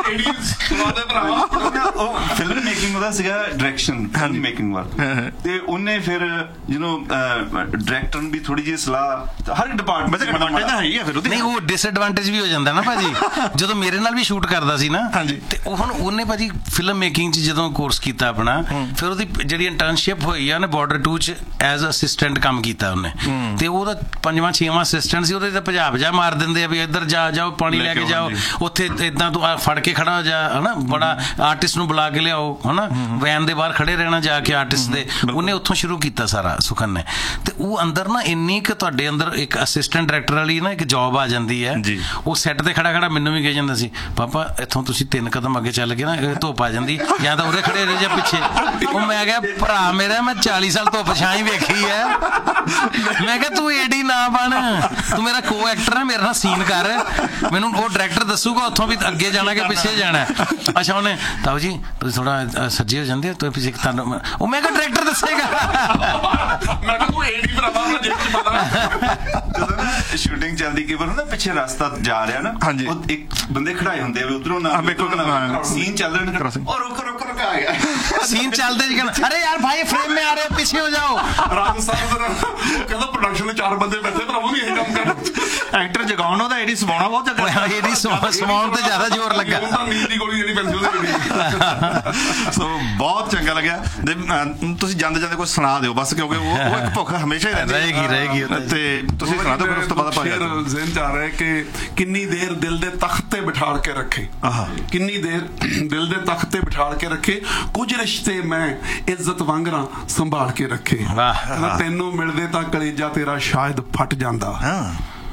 S5: ਉਹ ਫਿਲਮ ਮੇਕਿੰਗ ਉਹਦਾ ਸੀਗਾ, ਡਾਇਰੈਕਸ਼ਨ ਫਿਲਮ ਮੇਕਿੰਗ ਵਾਲਾ, ਤੇ ਉਹਨੇ ਫਿਰ ਡਾਇਰੈਕਟਰ ਨੂੰ ਵੀ ਥੋੜੀ ਜਿਹੀ ਸਲਾਹ ਹਰ ਡਿਪਾਰਟਮੈਂਟ
S3: ਨਹੀਂ, ਉਹ ਡਿਸਐਡਵਾਂਟੇਜ ਵੀ ਹੋ ਜਾਂਦਾ ਨਾ ਭਾਜੀ। ਜਦੋਂ ਮੇਰੇ ਨਾਲ ਵੀ ਸ਼ੂਟ ਕਰਦਾ ਸੀ ਨਾ, ਤੇ ਹੁਣ ਉਹਨੇ ਭਾਜੀ ਫਿਲਮ ਮੇਕਿੰਗ 'ਚ ਜਦੋਂ ਕੋਰਸ ਕੀਤਾ ਆਪਣਾ, ਫਿਰ ਉਹਦੀ ਜਿਹੜੀ ਇੰਟਰਨਸ਼ਿਪ ਹੋਈ ਆ, ਉਹਨੇ ਬਾਰਡਰ 2 'ਚ ਐਜ਼ ਅਸਿਸਟੈਂਟ ਕੰਮ ਕੀਤਾ ਉਹਨੇ, ਤੇ ਉਹਦਾ 5ਵਾਂ-6ਵਾਂ ਅਸਿਸਟੈਂਟ ਸੀ। ਉਹਦੇ ਤਾਂ ਭਜਾ ਮਾਰ ਦਿੰਦੇ ਆ ਵੀ ਇੱਧਰ ਜਾਓ ਪਾਣੀ ਲੈ ਕੇ ਜਾਓ, ਉੱਥੇ ਏਦਾਂ ਤੂੰ ਫੜ ਕੇ ਖੜਾ ਹੋ ਜਾ ਹਨਾ, ਬੜਾ ਆਰਟਿਸਟ ਨੂੰ ਬੁਲਾ ਕੇ ਲਿਆਓ ਹਨਾ, ਵੈਨ ਦੇ ਬਾਹਰ ਖੜੇ ਰਹਿਣਾ ਜਾ ਕੇ ਆਰਟਿਸਟ ਦੇ। ਉਹਨੇ ਉੱਥੋਂ ਸ਼ੁਰੂ ਕੀਤਾ ਸਾਰਾ ਸੁਖਨ ਨੇ, ਤੇ ਉਹ ਅੰਦਰ ਨਾ ਇੰਨੀ ਕਿ ਤੁਹਾਡੇ ਅੰਦਰ ਇੱਕ ਅਸਿਸਟੈਂਟ ਡਾਇਰੈਕਟਰ ਵਾਲੀ ਨਾ ਇੱਕ ਜੌਬ ਆ ਜਾਂਦੀ ਹੈ। ਉਹ ਸੈੱਟ ਤੇ ਖੜਾ ਮੈਨੂੰ ਵੀ ਕਹੀ ਜਾਂਦਾ ਸੀ, ਪਾਪਾ ਇੱਥੋਂ ਤੁਸੀਂ 3 ਕਦਮ ਅੱਗੇ ਚੱਲ ਕੇ ਨਾ ਧੁੱਪ ਆ ਜਾਂਦੀ, ਜਾਂ ਤਾਂ ਉਰੇ ਖੜੇ ਰਹੇ ਜਾਂ ਪਿੱਛੇ। ਉਹ ਮੈਂ ਕਿਹਾ ਭਰਾ ਮੇਰਾ ਮੈਂ 40 ਸਾਲ ਧੁੱਪ ਛਾਂ ਹੀ ਵੇਖੀ ਹੈ, ਮੈਂ ਕਿਹਾ ਤੂੰ ਏਡੀ ਨਾ ਬਣ, ਤੂੰ ਮੇਰਾ ਕੋ ਐਕਟਰ ਹੈ, ਮੇਰੇ ਨਾਲ ਸੀਨ ਕਰ, ਮੈਨੂੰ ਉਹ ਡਾਇਰੈਕਟਰ ਦੱਸੂਗਾ ਉੱਥੋਂ ਵੀ ਅੱਗੇ ਜਾਣਾ ਕਿ ਪਿੱਛੇ ਜਾਣਾ। ਅੱਛਾ ਉਹਨੇ ਤਾਊ ਜੀ ਤੁਸੀਂ ਥੋੜਾ ਸੱਜੇ ਹੋ ਜਾਂਦੇ ਹੋ ਪਿੱਛੇ ਤੁਹਾਨੂੰ, ਉਹ ਮੈਂ ਕਿਹਾ ਡਾਇਰੈਕਟਰ ਦੱਸੇਗਾ।
S4: ਮੈਂ ਕਿਹਾ ਤੂੰ ਏਡੀ ਭਰਾਵਾ
S5: ਜਦੋਂ ਨਾ ਸ਼ੂਟਿੰਗ ਚੱਲਦੀ ਕਈ ਵਾਰ ਨਾ ਪਿੱਛੇ ਰਸਤਾ ਜਾ ਰਿਹਾ ਨਾ, ਉਹ ਇੱਕ ਬੰਦੇ ਖੜਾਏ ਹੁੰਦੇ ਆ ਉਧਰੋਂ ਨਾ ਸੀਨ ਚੱਲ ਰਿਹਾ और रुक आ गया
S3: सीन चलते जी कहना अरे यार भाई फ्रेम में आ रहे हो पीछे हो जाओ।
S4: ਕਹਿੰਦਾ ਪ੍ਰੋਡਕਸ਼ਨ ਦੇ 4 ਬੰਦੇ ਬੈਠੇ ਪਰ ਉਹ ਵੀ ਇਹ ਕੰਮ ਕਰਨਾ
S2: ਐਕਟਰ ਜਗਾਉਣ ਉਹਦਾ ਏਡੀ ਸਵਾਉਣਾ ਬਹੁਤ ਚੱਕਰ
S3: ਏਡੀ ਸਵਾਉਣ ਤੇ ਜ਼ਿਆਦਾ ਜ਼ੋਰ ਲੱਗਾ
S4: ਤਾਂ ਨੀਂਦ ਦੀ ਗੋਲੀ ਜਿਹੜੀ ਪੈਂਦੀ ਉਹਦੇ
S2: ਸੋ ਬਹੁਤ ਚੰਗਾ ਲੱਗਿਆ। ਤੁਸੀਂ ਜਾਂਦੇ ਜਾਂਦੇ ਕੋਈ ਸੁਣਾ ਦਿਓ ਬਸ ਕਿਉਂਕਿ ਉਹ ਇੱਕ ਭੁੱਖ ਹਮੇਸ਼ਾ ਹੀ
S3: ਰਹੇਗੀ
S2: ਤੇ ਤੁਸੀਂ ਸੁਣਾ ਦਿਓ ਫਿਰ ਉਸ ਤੋਂ ਬਾਅਦ ਆਪਾਂ
S4: ਜ਼ਿਹਨ ਚ ਆ ਰਿਹਾ ਕਿ ਕਿੰਨੀ ਦੇਰ ਦਿਲ ਦੇ ਤਖਤ ਤੇ ਬਿਠਾ ਕੇ ਰੱਖੇ, ਕਿੰਨੀ ਦੇਰ ਦਿਲ ਦੇ ਤਖਤ ਤੇ ਬਿਠਾ ਕੇ ਰੱਖੇ, ਕੁਝ ਰਿਸ਼ਤੇ ਮੈਂ ਇੱਜ਼ਤ ਵਾਂਗਰਾਂ ਸੰਭਾਲ ਕੇ ਰੱਖੇ, ਤੈਨੂੰ ਮਿਲਦੇ ਤਾਂ ਕਲੇਜਾ ਤੇਰਾ ਸ਼ਾਇਦ ਫਟ ਜਾਂਦਾ,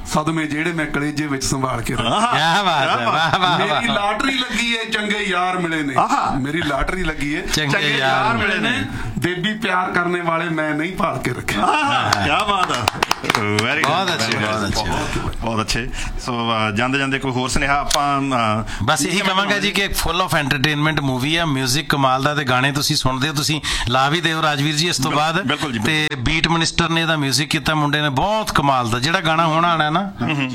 S4: ਸਦਮੇ ਜਿਹੜੇ ਮੈਂ ਕਲੇਜੇ ਵਿੱਚ ਸੰਭਾਲ ਕੇ ਰੱਖੇ।
S3: ਕਿਆ ਬਾਤ ਹੈ, ਵਾਹ ਵਾਹ
S4: ਮੇਰੀ
S3: ਵਾਹ।
S4: ਲਾਟਰੀ ਲੱਗੀ ਏ, ਚੰਗੇ ਯਾਰ ਮਿਲੇ ਨੇ। ਮੇਰੀ ਲਾਟਰੀ ਲੱਗੀ ਏ,
S3: ਚੰਗੇ ਯਾਰ
S4: ਮਿਲੇ ਨੇ। ਦੇਵੀ ਪਿਆਰ ਕਰਨੇ ਵਾਲੇ ਮੈਂ ਨਹੀਂ ਭਾਲ ਕੇ ਰੱਖੇ।
S2: ਕੀ ਬਾਤ ਆ, ਵੈਰੀ
S3: ਬਹੁਤ ਅੱਛੇ, ਬਹੁਤ ਅੱਛੇ,
S2: ਬਹੁਤ ਅੱਛੇ। ਸੋ ਜਾਂਦੇ ਜਾਂਦੇ ਕੋਈ ਹੋਰ ਸੁਨੇਹਾ ਆਪਾਂ
S3: ਬਸ ਇਹੀ ਕਹਾਂਗਾ ਜੀ ਕਿ ਫੁੱਲ ਆਫ ਐਂਟਰਟੇਨਮੈਂਟ ਮੂਵੀ ਆ, 뮤직 ਕਮਾਲ ਦਾ, ਤੇ ਗਾਣੇ ਤੁਸੀਂ ਸੁਣਦੇ ਹੋ, ਤੁਸੀਂ ਲਾ ਵੀ ਦਿਓ ਰਾਜਵੀਰ ਜੀ ਇਸ ਤੋਂ ਬਾਅਦ। ਤੇ ਬੀਟ ਮਿਨਿਸਟਰ ਨੇ ਇਹਦਾ 뮤직 ਕੀਤਾ, ਮੁੰਡੇ ਨੇ ਬਹੁਤ ਕਮਾਲ ਦਾ। ਜਿਹੜਾ ਗਾਣਾ ਹੋਣਾ ਆਣਾ ਨਾ,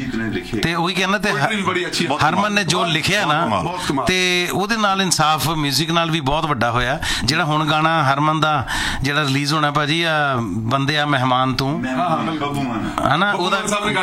S3: ਤੇ ਉਹੀ ਕਹਿੰਦਾ, ਤੇ ਹਰਮਨ ਨੇ ਜੋ ਲਿਖਿਆ ਨਾ, ਤੇ ਉਹਦੇ ਨਾਲ ਇਨਸਾਫ 뮤직 ਨਾਲ ਵੀ ਬਹੁਤ ਵੱਡਾ ਹੋਇਆ। ਜਿਹੜਾ ਹੁਣ ਗਾਣਾ ਹਰਮਨ ਦਾ ਜਿਹੜਾ ਰਿਲੀਜ਼ ਹੋਣਾ ਭਾਜੀ, ਬੰਦੇ ਆ ਮਹਿਮਾਨ ਤੂੰ, ਹਨਾ, ਉਹਦਾ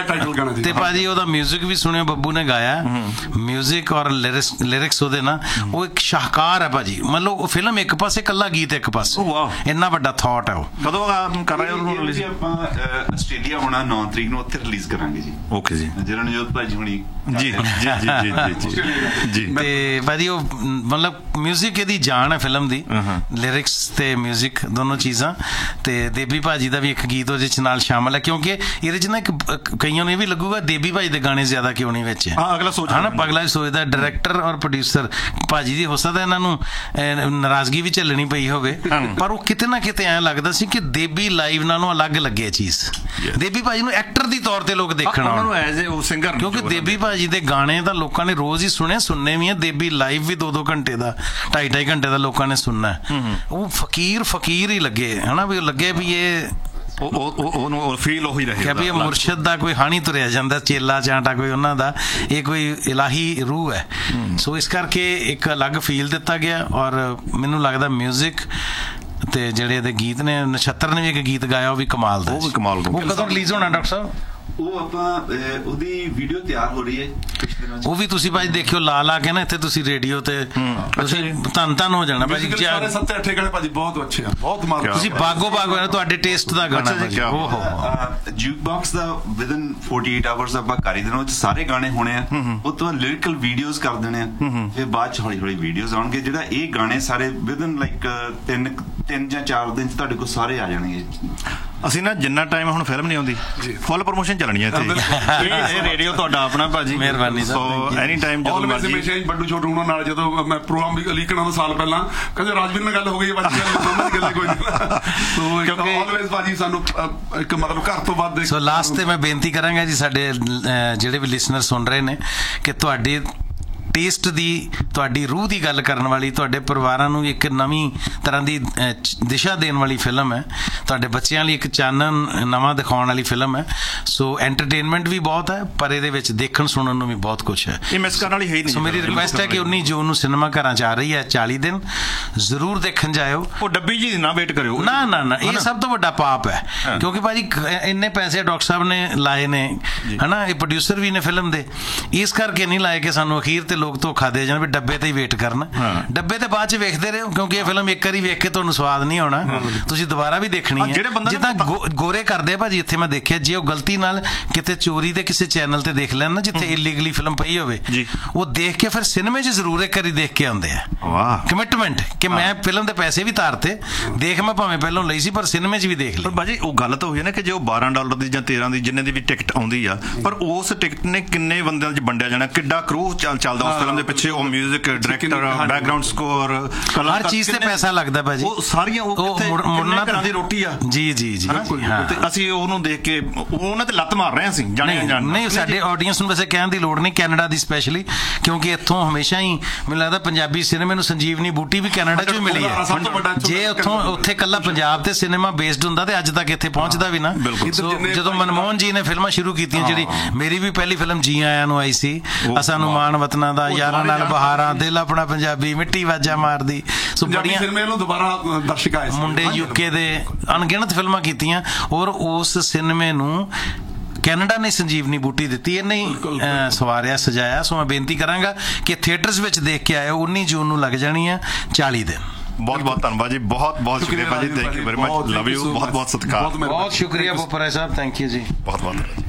S3: ਤੇ ਭਾਜੀ ਉਹਦਾ 뮤직 ਵੀ ਸੁਣਿਓ, ਬੱਬੂ ਨੇ ਗਾਇਆ 뮤직 ਔਰ ਲਿਰਿਕਸ ਉਹਦੇ ਨਾ, ਉਹ ਇੱਕ ਸ਼ਾਹਕਾਰ ਹੈ ਭਾਜੀ। ਮਤਲਬ ਉਹ ਫਿਲਮ ਇੱਕ ਪਾਸੇ, ਇਕੱਲਾ ਗੀਤ ਇੱਕ ਪਾਸੇ, ਇੰਨਾ ਵੱਡਾ ਥਾਟ ਹੈ ਉਹ।
S2: ਕਦੋਂ ਕਰ ਰਹੇ ਹੋ ਰਿਲੀਜ਼?
S5: ਆਪਾਂ ਆਸਟ੍ਰੇਲੀਆ ਹੋਣਾ 9 ਤਰੀਕ ਨੂੰ, ਉੱਥੇ ਰਿਲੀਜ਼ ਕਰਾਂਗੇ ਜੀ।
S2: ਓਕੇ ਜੀ,
S5: ਜਰਨਜੋਤ ਭਾਜੀ ਹੁਣੀ
S2: ਜੀ ਜੀ ਜੀ ਜੀ।
S3: ਤੇ ਭਾਜੀ ਉਹ ਮਤਲਬ 뮤직 ਇਹਦੀ ਜਾਨ ਹੈ ਫਿਲਮ ਦੀ, ਲਿਰਿਕਸ ਤੇ 뮤직 ਦੋਨੋਂ ਚੀਜ਼ਾਂ। ਤੇ ਦੇਬੀ ਭਾਜੀ ਦਾ ਵੀ ਇੱਕ ਗੀਤ ਉਹਦੇ ਚ ਨਾਲ ਸ਼ਾਮਲ ਹੈ, ਕਿਉਂਕਿ ਇਹਦੇ ਚ ਨਾ ਇੱਕ ਕਈਆਂ ਨੂੰ ਇਹ ਵੀ ਲੱਗੂਗਾ ਦੇਬੀ ਭਾਜੀ ਦੇ ਗਾਣੇ ਜ਼ਿਆਦਾ ਕਿਉਂ ਨਹੀਂ ਵਿੱਚ,
S2: ਅਗਲਾ ਸੋਚਦਾ
S3: ਹਨਾ, ਅਗਲਾ ਸੋਚਦਾ। ਡਾਇਰੈਕਟਰ ਔਰ ਪ੍ਰੋਡਿਊਸਰ ਭਾਜੀ ਦੀ ਹੋ ਸਕਦਾ ਇਹਨਾਂ ਨੂੰ ਨਾਰਾਜ਼ਗੀ ਵੀ ਝੱਲਣੀ ਪਈ ਹੋਵੇ, ਪਰ ਉਹ ਕਿਤੇ ਨਾ ਕਿਤੇ ਐਂ ਲੱਗਦਾ ਸੀ ਕਿ ਦੇਬੀ ਲਾਈਵ ਨਾਲੋਂ ਅਲੱਗ ਲੱਗੇ ਚੀਜ਼। ਦੇਬੀ ਭਾਜੀ ਨੂੰ ਐਕਟਰ ਦੀ ਤੌਰ ਤੇ ਲੋਕ ਦੇਖਣ ਆਉਣ,
S2: ਐਜ਼ ਏ ਸਿੰਗਰ,
S3: ਕਿਉਂਕਿ ਦੇਬੀ ਭਾਜੀ ਦੇ ਗਾਣੇ ਤਾਂ ਲੋਕਾਂ ਨੇ ਰੋਜ਼ ਹੀ ਸੁਣਨੇ ਵੀ ਆ। ਦੇਬੀ ਲਾਈਵ ਵੀ 2-2 ਘੰਟੇ ਦਾ, 2.5 ਘੰਟੇ ਦਾ ਲੋਕਾਂ ਨੇ ਸੁਣਨਾ। ਉਹ ਫਕੀਰ ਹੀ ਲੱਗੇ, ਹਨਾ, ਵੀ ਲੱਗੇ ਵੀ ਇਹ
S2: ਉਹਨੂੰ ਫੀਲ ਉਹੀ ਰਹੇ
S3: ਕਿ ਵੀ ਇਹ ਮੁਰਸ਼ਿਦ ਦਾ ਕੋਈ ਹਾਣੀ ਤੁਰਿਆ ਜਾਂਦਾ, ਚੇਲਾ ਚਾਂਟਾ ਕੋਈ ਉਹਨਾਂ ਦਾ, ਇਹ ਕੋਈ ਇਲਾਹੀ ਰੂਹ ਹੈ। ਸੋ ਇਸ ਕਰਕੇ ਇੱਕ ਅਲੱਗ ਫੀਲ ਦਿੱਤਾ ਗਿਆ। ਔਰ ਮੈਨੂੰ ਲੱਗਦਾ 뮤직 ਤੇ ਜਿਹੜੇ ਇਹਦੇ ਗੀਤ ਨੇ, ਨਛੱਤਰ ਨੇ ਵੀ ਇੱਕ ਗੀਤ ਗਾਇਆ, ਉਹ ਵੀ ਕਮਾਲ ਦਾ। ਉਹ ਕਦੋਂ ਰਿਲੀਜ਼ ਹੋਣਾ ਡਾਕਟਰ ਸਾਹਿਬ?
S5: ਉਹ ਆਪਾਂ ਉਹਦੀ ਵੀਡੀਓ ਤਿਆਰ ਹੋ ਰਹੀ ਹੈ,
S3: ਉਹ ਵੀ ਤੁਸੀਂ ਭਾਈ ਦੇਖਿਓ, ਲਾ ਕੇ ਨਾ ਇੱਥੇ ਤੁਸੀਂ ਰੇਡੀਓ ਤੇ ਤੁਸੀਂ ਧੰਨ ਹੋ ਜਾਣਾ ਭਾਜੀ।
S4: 7-8 ਗਾਣੇ ਭਾਜੀ ਬਹੁਤ ਅੱਛੇ ਆ, ਬਹੁਤ ਮਾਰ।
S3: ਤੁਸੀਂ ਬਾਗੋ ਬਾਗ ਤੁਹਾਡੇ ਟੇਸਟ ਦਾ ਗਾਣਾ ਭਾਜੀ। ਓਹੋ,
S5: ਜੂਕ ਬਾਕਸ ਦਾ ਵਿਦਨ 48 ਆਵਰਸ ਆਪਾਂ ਕਰ ਹੀ ਦੇਣਾ, ਉਹ 'ਚ ਸਾਰੇ ਗਾਣੇ ਹੋਣੇ ਆ। ਉਹ ਤੋਂ ਲਿਰਿਕਲ ਵੀਡੀਓਜ਼ ਕਰ ਦੇਣੇ ਆ, ਫਿਰ ਬਾਅਦ 'ਚ ਹੌਲੀ ਹੌਲੀ ਵੀਡੀਓਜ਼ ਆਉਣਗੇ। ਜਿਹੜਾ ਇਹ ਗਾਣੇ ਸਾਰੇ ਵਿਦਨ ਲਾਈਕ 3 ਜਾਂ 4 ਦਿਨ 'ਚ ਤੁਹਾਡੇ ਕੋਲ ਸਾਰੇ ਆ ਜਾਣਗੇ।
S2: ਅਸੀਂ ਨਾ ਜਿੰਨਾ ਟਾਈਮ ਹੁਣ ਫਿਲਮ ਨਹੀਂ ਆਉਂਦੀ, ਫੁੱਲ ਪ੍ਰਮੋਸ਼ਨ ਚੱਲਣੀ ਹੈ ਇੱਥੇ। ਇਹ ਰੇਡੀਓ ਤੁਹਾਡਾ ਆਪਣਾ ਭਾਜੀ,
S3: ਮਿਹਰਬਾਨੀ।
S2: ਸੋ ਐਨੀ ਟਾਈਮ ਜਦੋਂ ਮਰਜ਼ੀ।
S4: ਬੱਡੂ ਛੋਟੂ ਉਹਨਾਂ ਨਾਲ ਜਦੋਂ ਮੈਂ ਪ੍ਰੋਗਰਾਮ ਵੀ ਲੀਕਣਾ ਤੋਂ ਸਾਲ ਪਹਿਲਾਂ ਕਹਿੰਦੇ ਰਾਜਵੀਰ ਨਾਲ ਗੱਲ ਹੋ ਗਈ, ਬਾਜੀ ਗੱਲ ਕੋਈ ਨਹੀਂ। ਸੋ ਕਿਉਂਕਿ ਆਲਵੇਜ਼ ਭਾਜੀ ਸਾਨੂੰ ਇੱਕ ਮਤਲਬ ਘਰ ਤੋਂ ਵੱਧ।
S3: ਸੋ ਲਾਸਟ ਤੇ ਮੈਂ ਬੇਨਤੀ ਕਰਾਂਗਾ ਜੀ, ਸਾਡੇ ਜਿਹੜੇ ਵੀ ਲਿਸਨਰ ਸੁਣ ਰਹੇ ਨੇ, ਕਿ ਤੁਹਾਡੇ ਟੇਸਟ ਦੀ, ਤੁਹਾਡੀ ਰੂਹ ਦੀ ਗੱਲ ਕਰਨ ਵਾਲੀ, ਤੁਹਾਡੇ ਪਰਿਵਾਰਾਂ ਨੂੰ ਇੱਕ ਨਵੀਂ ਤਰ੍ਹਾਂ ਦੀ ਦਿਸ਼ਾ ਦੇਣ ਵਾਲੀ ਫਿਲਮ ਹੈ। ਤੁਹਾਡੇ ਬੱਚਿਆਂ ਲਈ ਇੱਕ ਚਾਨਣ ਨਵਾਂ ਦਿਖਾਉਣ ਵਾਲੀ ਫਿਲਮ ਹੈ। ਸੋ ਐਂਟਰਟੇਨਮੈਂਟ ਵੀ ਬਹੁਤ ਹੈ, ਪਰ ਇਹਦੇ ਵਿੱਚ ਦੇਖਣ ਸੁਣਨ ਨੂੰ ਵੀ ਬਹੁਤ ਕੁਝ ਹੈ।
S2: ਇਹ ਮਿਸ ਕਰਨ ਵਾਲੀ ਹੈ ਹੀ ਨਹੀਂ।
S3: ਸੋ ਮੇਰੀ ਰਿਕੁਐਸਟ ਹੈ ਕਿ 19 ਜੂਨ ਨੂੰ ਸਿਨੇਮਾ ਘਰਾਂ 'ਚ ਆ ਰਹੀ ਹੈ, 40 ਦਿਨ ਜ਼ਰੂਰ ਦੇਖਣ ਜਾਇਓ।
S2: ਉਹ ਡੱਬੀ ਜੀ ਨਾ ਵੇਟ ਕਰਿਓ,
S3: ਨਾ, ਇਹ ਸਭ ਤੋਂ ਵੱਡਾ ਪਾਪ ਹੈ। ਕਿਉਂਕਿ ਭਾਜੀ ਇੰਨੇ ਪੈਸੇ ਡਾਕਟਰ ਸਾਹਿਬ ਨੇ ਲਾਏ ਨੇ, ਹਨਾ, ਇਹ ਪ੍ਰੋਡਿਊਸਰ ਵੀ ਨੇ ਫਿਲਮ ਦੇ, ਇਸ ਕਰਕੇ ਨਹੀਂ ਲਾਏ ਕਿ ਸਾਨੂੰ ਅਖੀਰ ਤੇ ਲੋਕ ਧੋਖਾ ਦੇ ਜਾਣ ਵੀ ਡੱਬੇ ਤੇ ਹੀ ਵੇਟ ਕਰਨ। ਡੱਬੇ ਤੇ ਬਾਅਦ 'ਚ ਵੇਖਦੇ ਰਹੋ, ਕਿਉਂਕਿ ਇਹ ਫਿਲਮ ਇੱਕ ਵਾਰੀ ਵੇਖ ਕੇ ਤੁਹਾਨੂੰ ਸਵਾਦ ਨਹੀਂ ਆਉਣਾ, ਤੁਸੀਂ ਦੁਬਾਰਾ ਵੀ ਦੇਖਣੀ ਹੈ। ਜਿੱਦਾਂ ਗੋਰੇ ਕਰਦੇ ਆ ਭਾਜੀ, ਇੱਥੇ ਮੈਂ ਦੇਖਿਆ, ਜੇ ਉਹ ਗਲਤੀ ਨਾਲ ਕਿਤੇ ਚੋਰੀ ਦੇ ਕਿਸੇ ਚੈਨਲ ਤੇ ਦੇਖ ਲੈਣ ਨਾ, ਜਿੱਥੇ ਇਲੀਗਲੀ ਫਿਲਮ ਪਈ ਹੋਵੇ, ਉਹ ਦੇਖ ਕੇ ਫਿਰ ਸਿਨੇਮੇ 'ਚ ਜ਼ਰੂਰ ਇੱਕ ਵਾਰੀ ਦੇਖ ਕੇ ਆਉਂਦੇ ਆ।
S2: ਵਾਹ,
S3: ਕਮਿਟਮੈਂਟ ਕਿ ਮੈਂ ਫਿਲਮ ਦੇ ਪੈਸੇ ਵੀ ਤਾਰਤੇ, ਦੇਖ ਮੈਂ ਭਾਵੇਂ ਪਹਿਲਾਂ ਲਈ ਸੀ, ਪਰ ਸਿਨੇਮੇ 'ਚ ਵੀ ਦੇਖ ਲਈ।
S2: ਪਰ ਭਾਜੀ ਉਹ ਗੱਲ ਤਾਂ ਹੋਈ ਨਾ ਕਿ ਜੇ ਉਹ $12 ਦੀ ਜਾਂ 13 ਦੀ ਜਿੰਨੇ ਦੀ ਵੀ ਟਿਕਟ ਆਉਂਦੀ ਆ, ਪਰ ਉਸ ਟਿਕਟ ਨੇ ਕਿੰਨੇ ਬੰਦਿਆਂ 'ਚ ਵੰਡਿਆ ਜਾਣਾ, ਕਿੱਡਾ ਕਰੂ ਚੱਲਦਾ ਉਸ ਫਿਲਮ ਦੇ ਪਿੱਛੇ। ਉਹ 뮤직 ਡਾਇਰੈਕਟਰ, ਬੈਕਗ੍ਰਾਉਂਡ ਸਕੋਰ,
S3: ਹਰ ਚੀਜ਼ ਤੇ ਪੈਸਾ ਲੱਗਦਾ ਭਾਜੀ।
S2: ਉਹ ਸਾਰੀਆਂ ਮੁੰਨਾ ਘਰਾਂ ਦੀ ਰੋਟੀ ਆ। ਜੀ ਤੇ ਅਸੀਂ ਉਹਨੂੰ ਦੇਖ ਕੇ ਉਹਨਾਂ ਤੇ ਲੱਤ ਮਾਰ ਰਹੇ ਹਾਂ, ਅਸੀਂ
S3: ਨਹੀਂ, ਸਾਡੇ ਆਡੀਅנס ਨੂੰ ਵੈਸੇ ਕਹਿਣ ਦੀ ਲੋੜ ਨਹੀਂ, ਕੈਨੇਡਾ ਦੀ ਸਪੈਸ਼ਲੀ, ਕਿਉਂਕਿ ਇੱਥੋਂ ਹਮੇਸ਼ਾ ਹੀ ਮੈਨੂੰ ਲੱਗਦਾ ਪੰਜਾਬੀ ਸਿਨੇਮੇ ਨੂੰ ਸੰਜੀਵਨੀ ਬੂਟੀ ਵੀ ਕੈਨੇਡਾ 'ਚ ਵੀ ਮਿਲੀ ਹੈ। ਜੇ ਉੱਥੇ ਕੱਲਾ ਪੰਜਾਬ ਤੇ ਸਿਨੇਮਾ ਬੇਸਡ ਹੁੰਦਾ ਤੇ ਅੱਜ ਤੱਕ ਇੱਥੇ ਪਹੁੰਚਦਾ ਵੀ ਨਾ। ਜਦੋਂ ਮਨਮੋਹਨ ਜੀ ਨੇ ਫਿਲਮਾਂ ਸ਼ੁਰੂ ਕੀਤੀਆਂ, ਜਿਹੜੀ ਮੇਰੀ ਵੀ ਪਹਿਲੀ ਫਿਲਮ ਜੀ ਆਇਆਂ ਨੂੰ ਆਈ ਸੀ, ਅਸਾਂ ਨੂੰ ਮਾਣ ਵਤਨਾਂ ਦਾ, ਯਾਰਾਂ ਨਾਲ ਬਹਾਰਾਂ, ਦਿਲ ਆਪਣਾ ਪੰਜਾਬੀ, ਮਿੱਟੀ ਵਾਜਾ ਮਾਰਦੀ। ਸੋ ਬੜੀਆਂ
S4: ਸਿਨੇਮੇ ਨੂੰ ਦੁਬਾਰਾ ਦਰਸ਼ਕ ਆਏ,
S3: ਮੁੰਡੇ UK ਦੇ ਅਣਗਿਣਤ ਫਿਲਮਾਂ ਕੀਤੀਆਂ, ਔਰ ਉਸ ਸਿਨੇਮੇ ਨੂੰ ਕੈਨੇਡਾ ਨੇ ਸੰਜੀਵਨੀ ਬੂਟੀ ਦਿੱਤੀ, ਇਹਨੇ ਹੀ ਸਵਾਰਿਆ ਸਜਾਇਆ। ਸੋ ਮੈਂ ਬੇਨਤੀ ਕਰਾਂਗਾ ਕਿ ਥੀਏਟਰਸ ਵਿੱਚ ਦੇਖ ਕੇ ਆਇਓ। 19 ਜੂਨ ਨੂੰ ਲੱਗ ਜਾਣੀ ਆ 40 ਦਿਨ।
S2: ਬਹੁਤ ਧੰਨਵਾਦ ਜੀ, ਬਹੁਤ ਸ਼ੁਕਰੀਆ ਭਾਜੀ, thank you very much, love you, ਬਹੁਤ ਸਤਿਕਾਰ।
S3: ਬਹੁਤ ਸ਼ੁਕਰੀਆ ਬੋਪਰਾ ਸਾਹਿਬ, ਥੈਂਕ ਯੂ ਜੀ,
S2: ਬਹੁਤ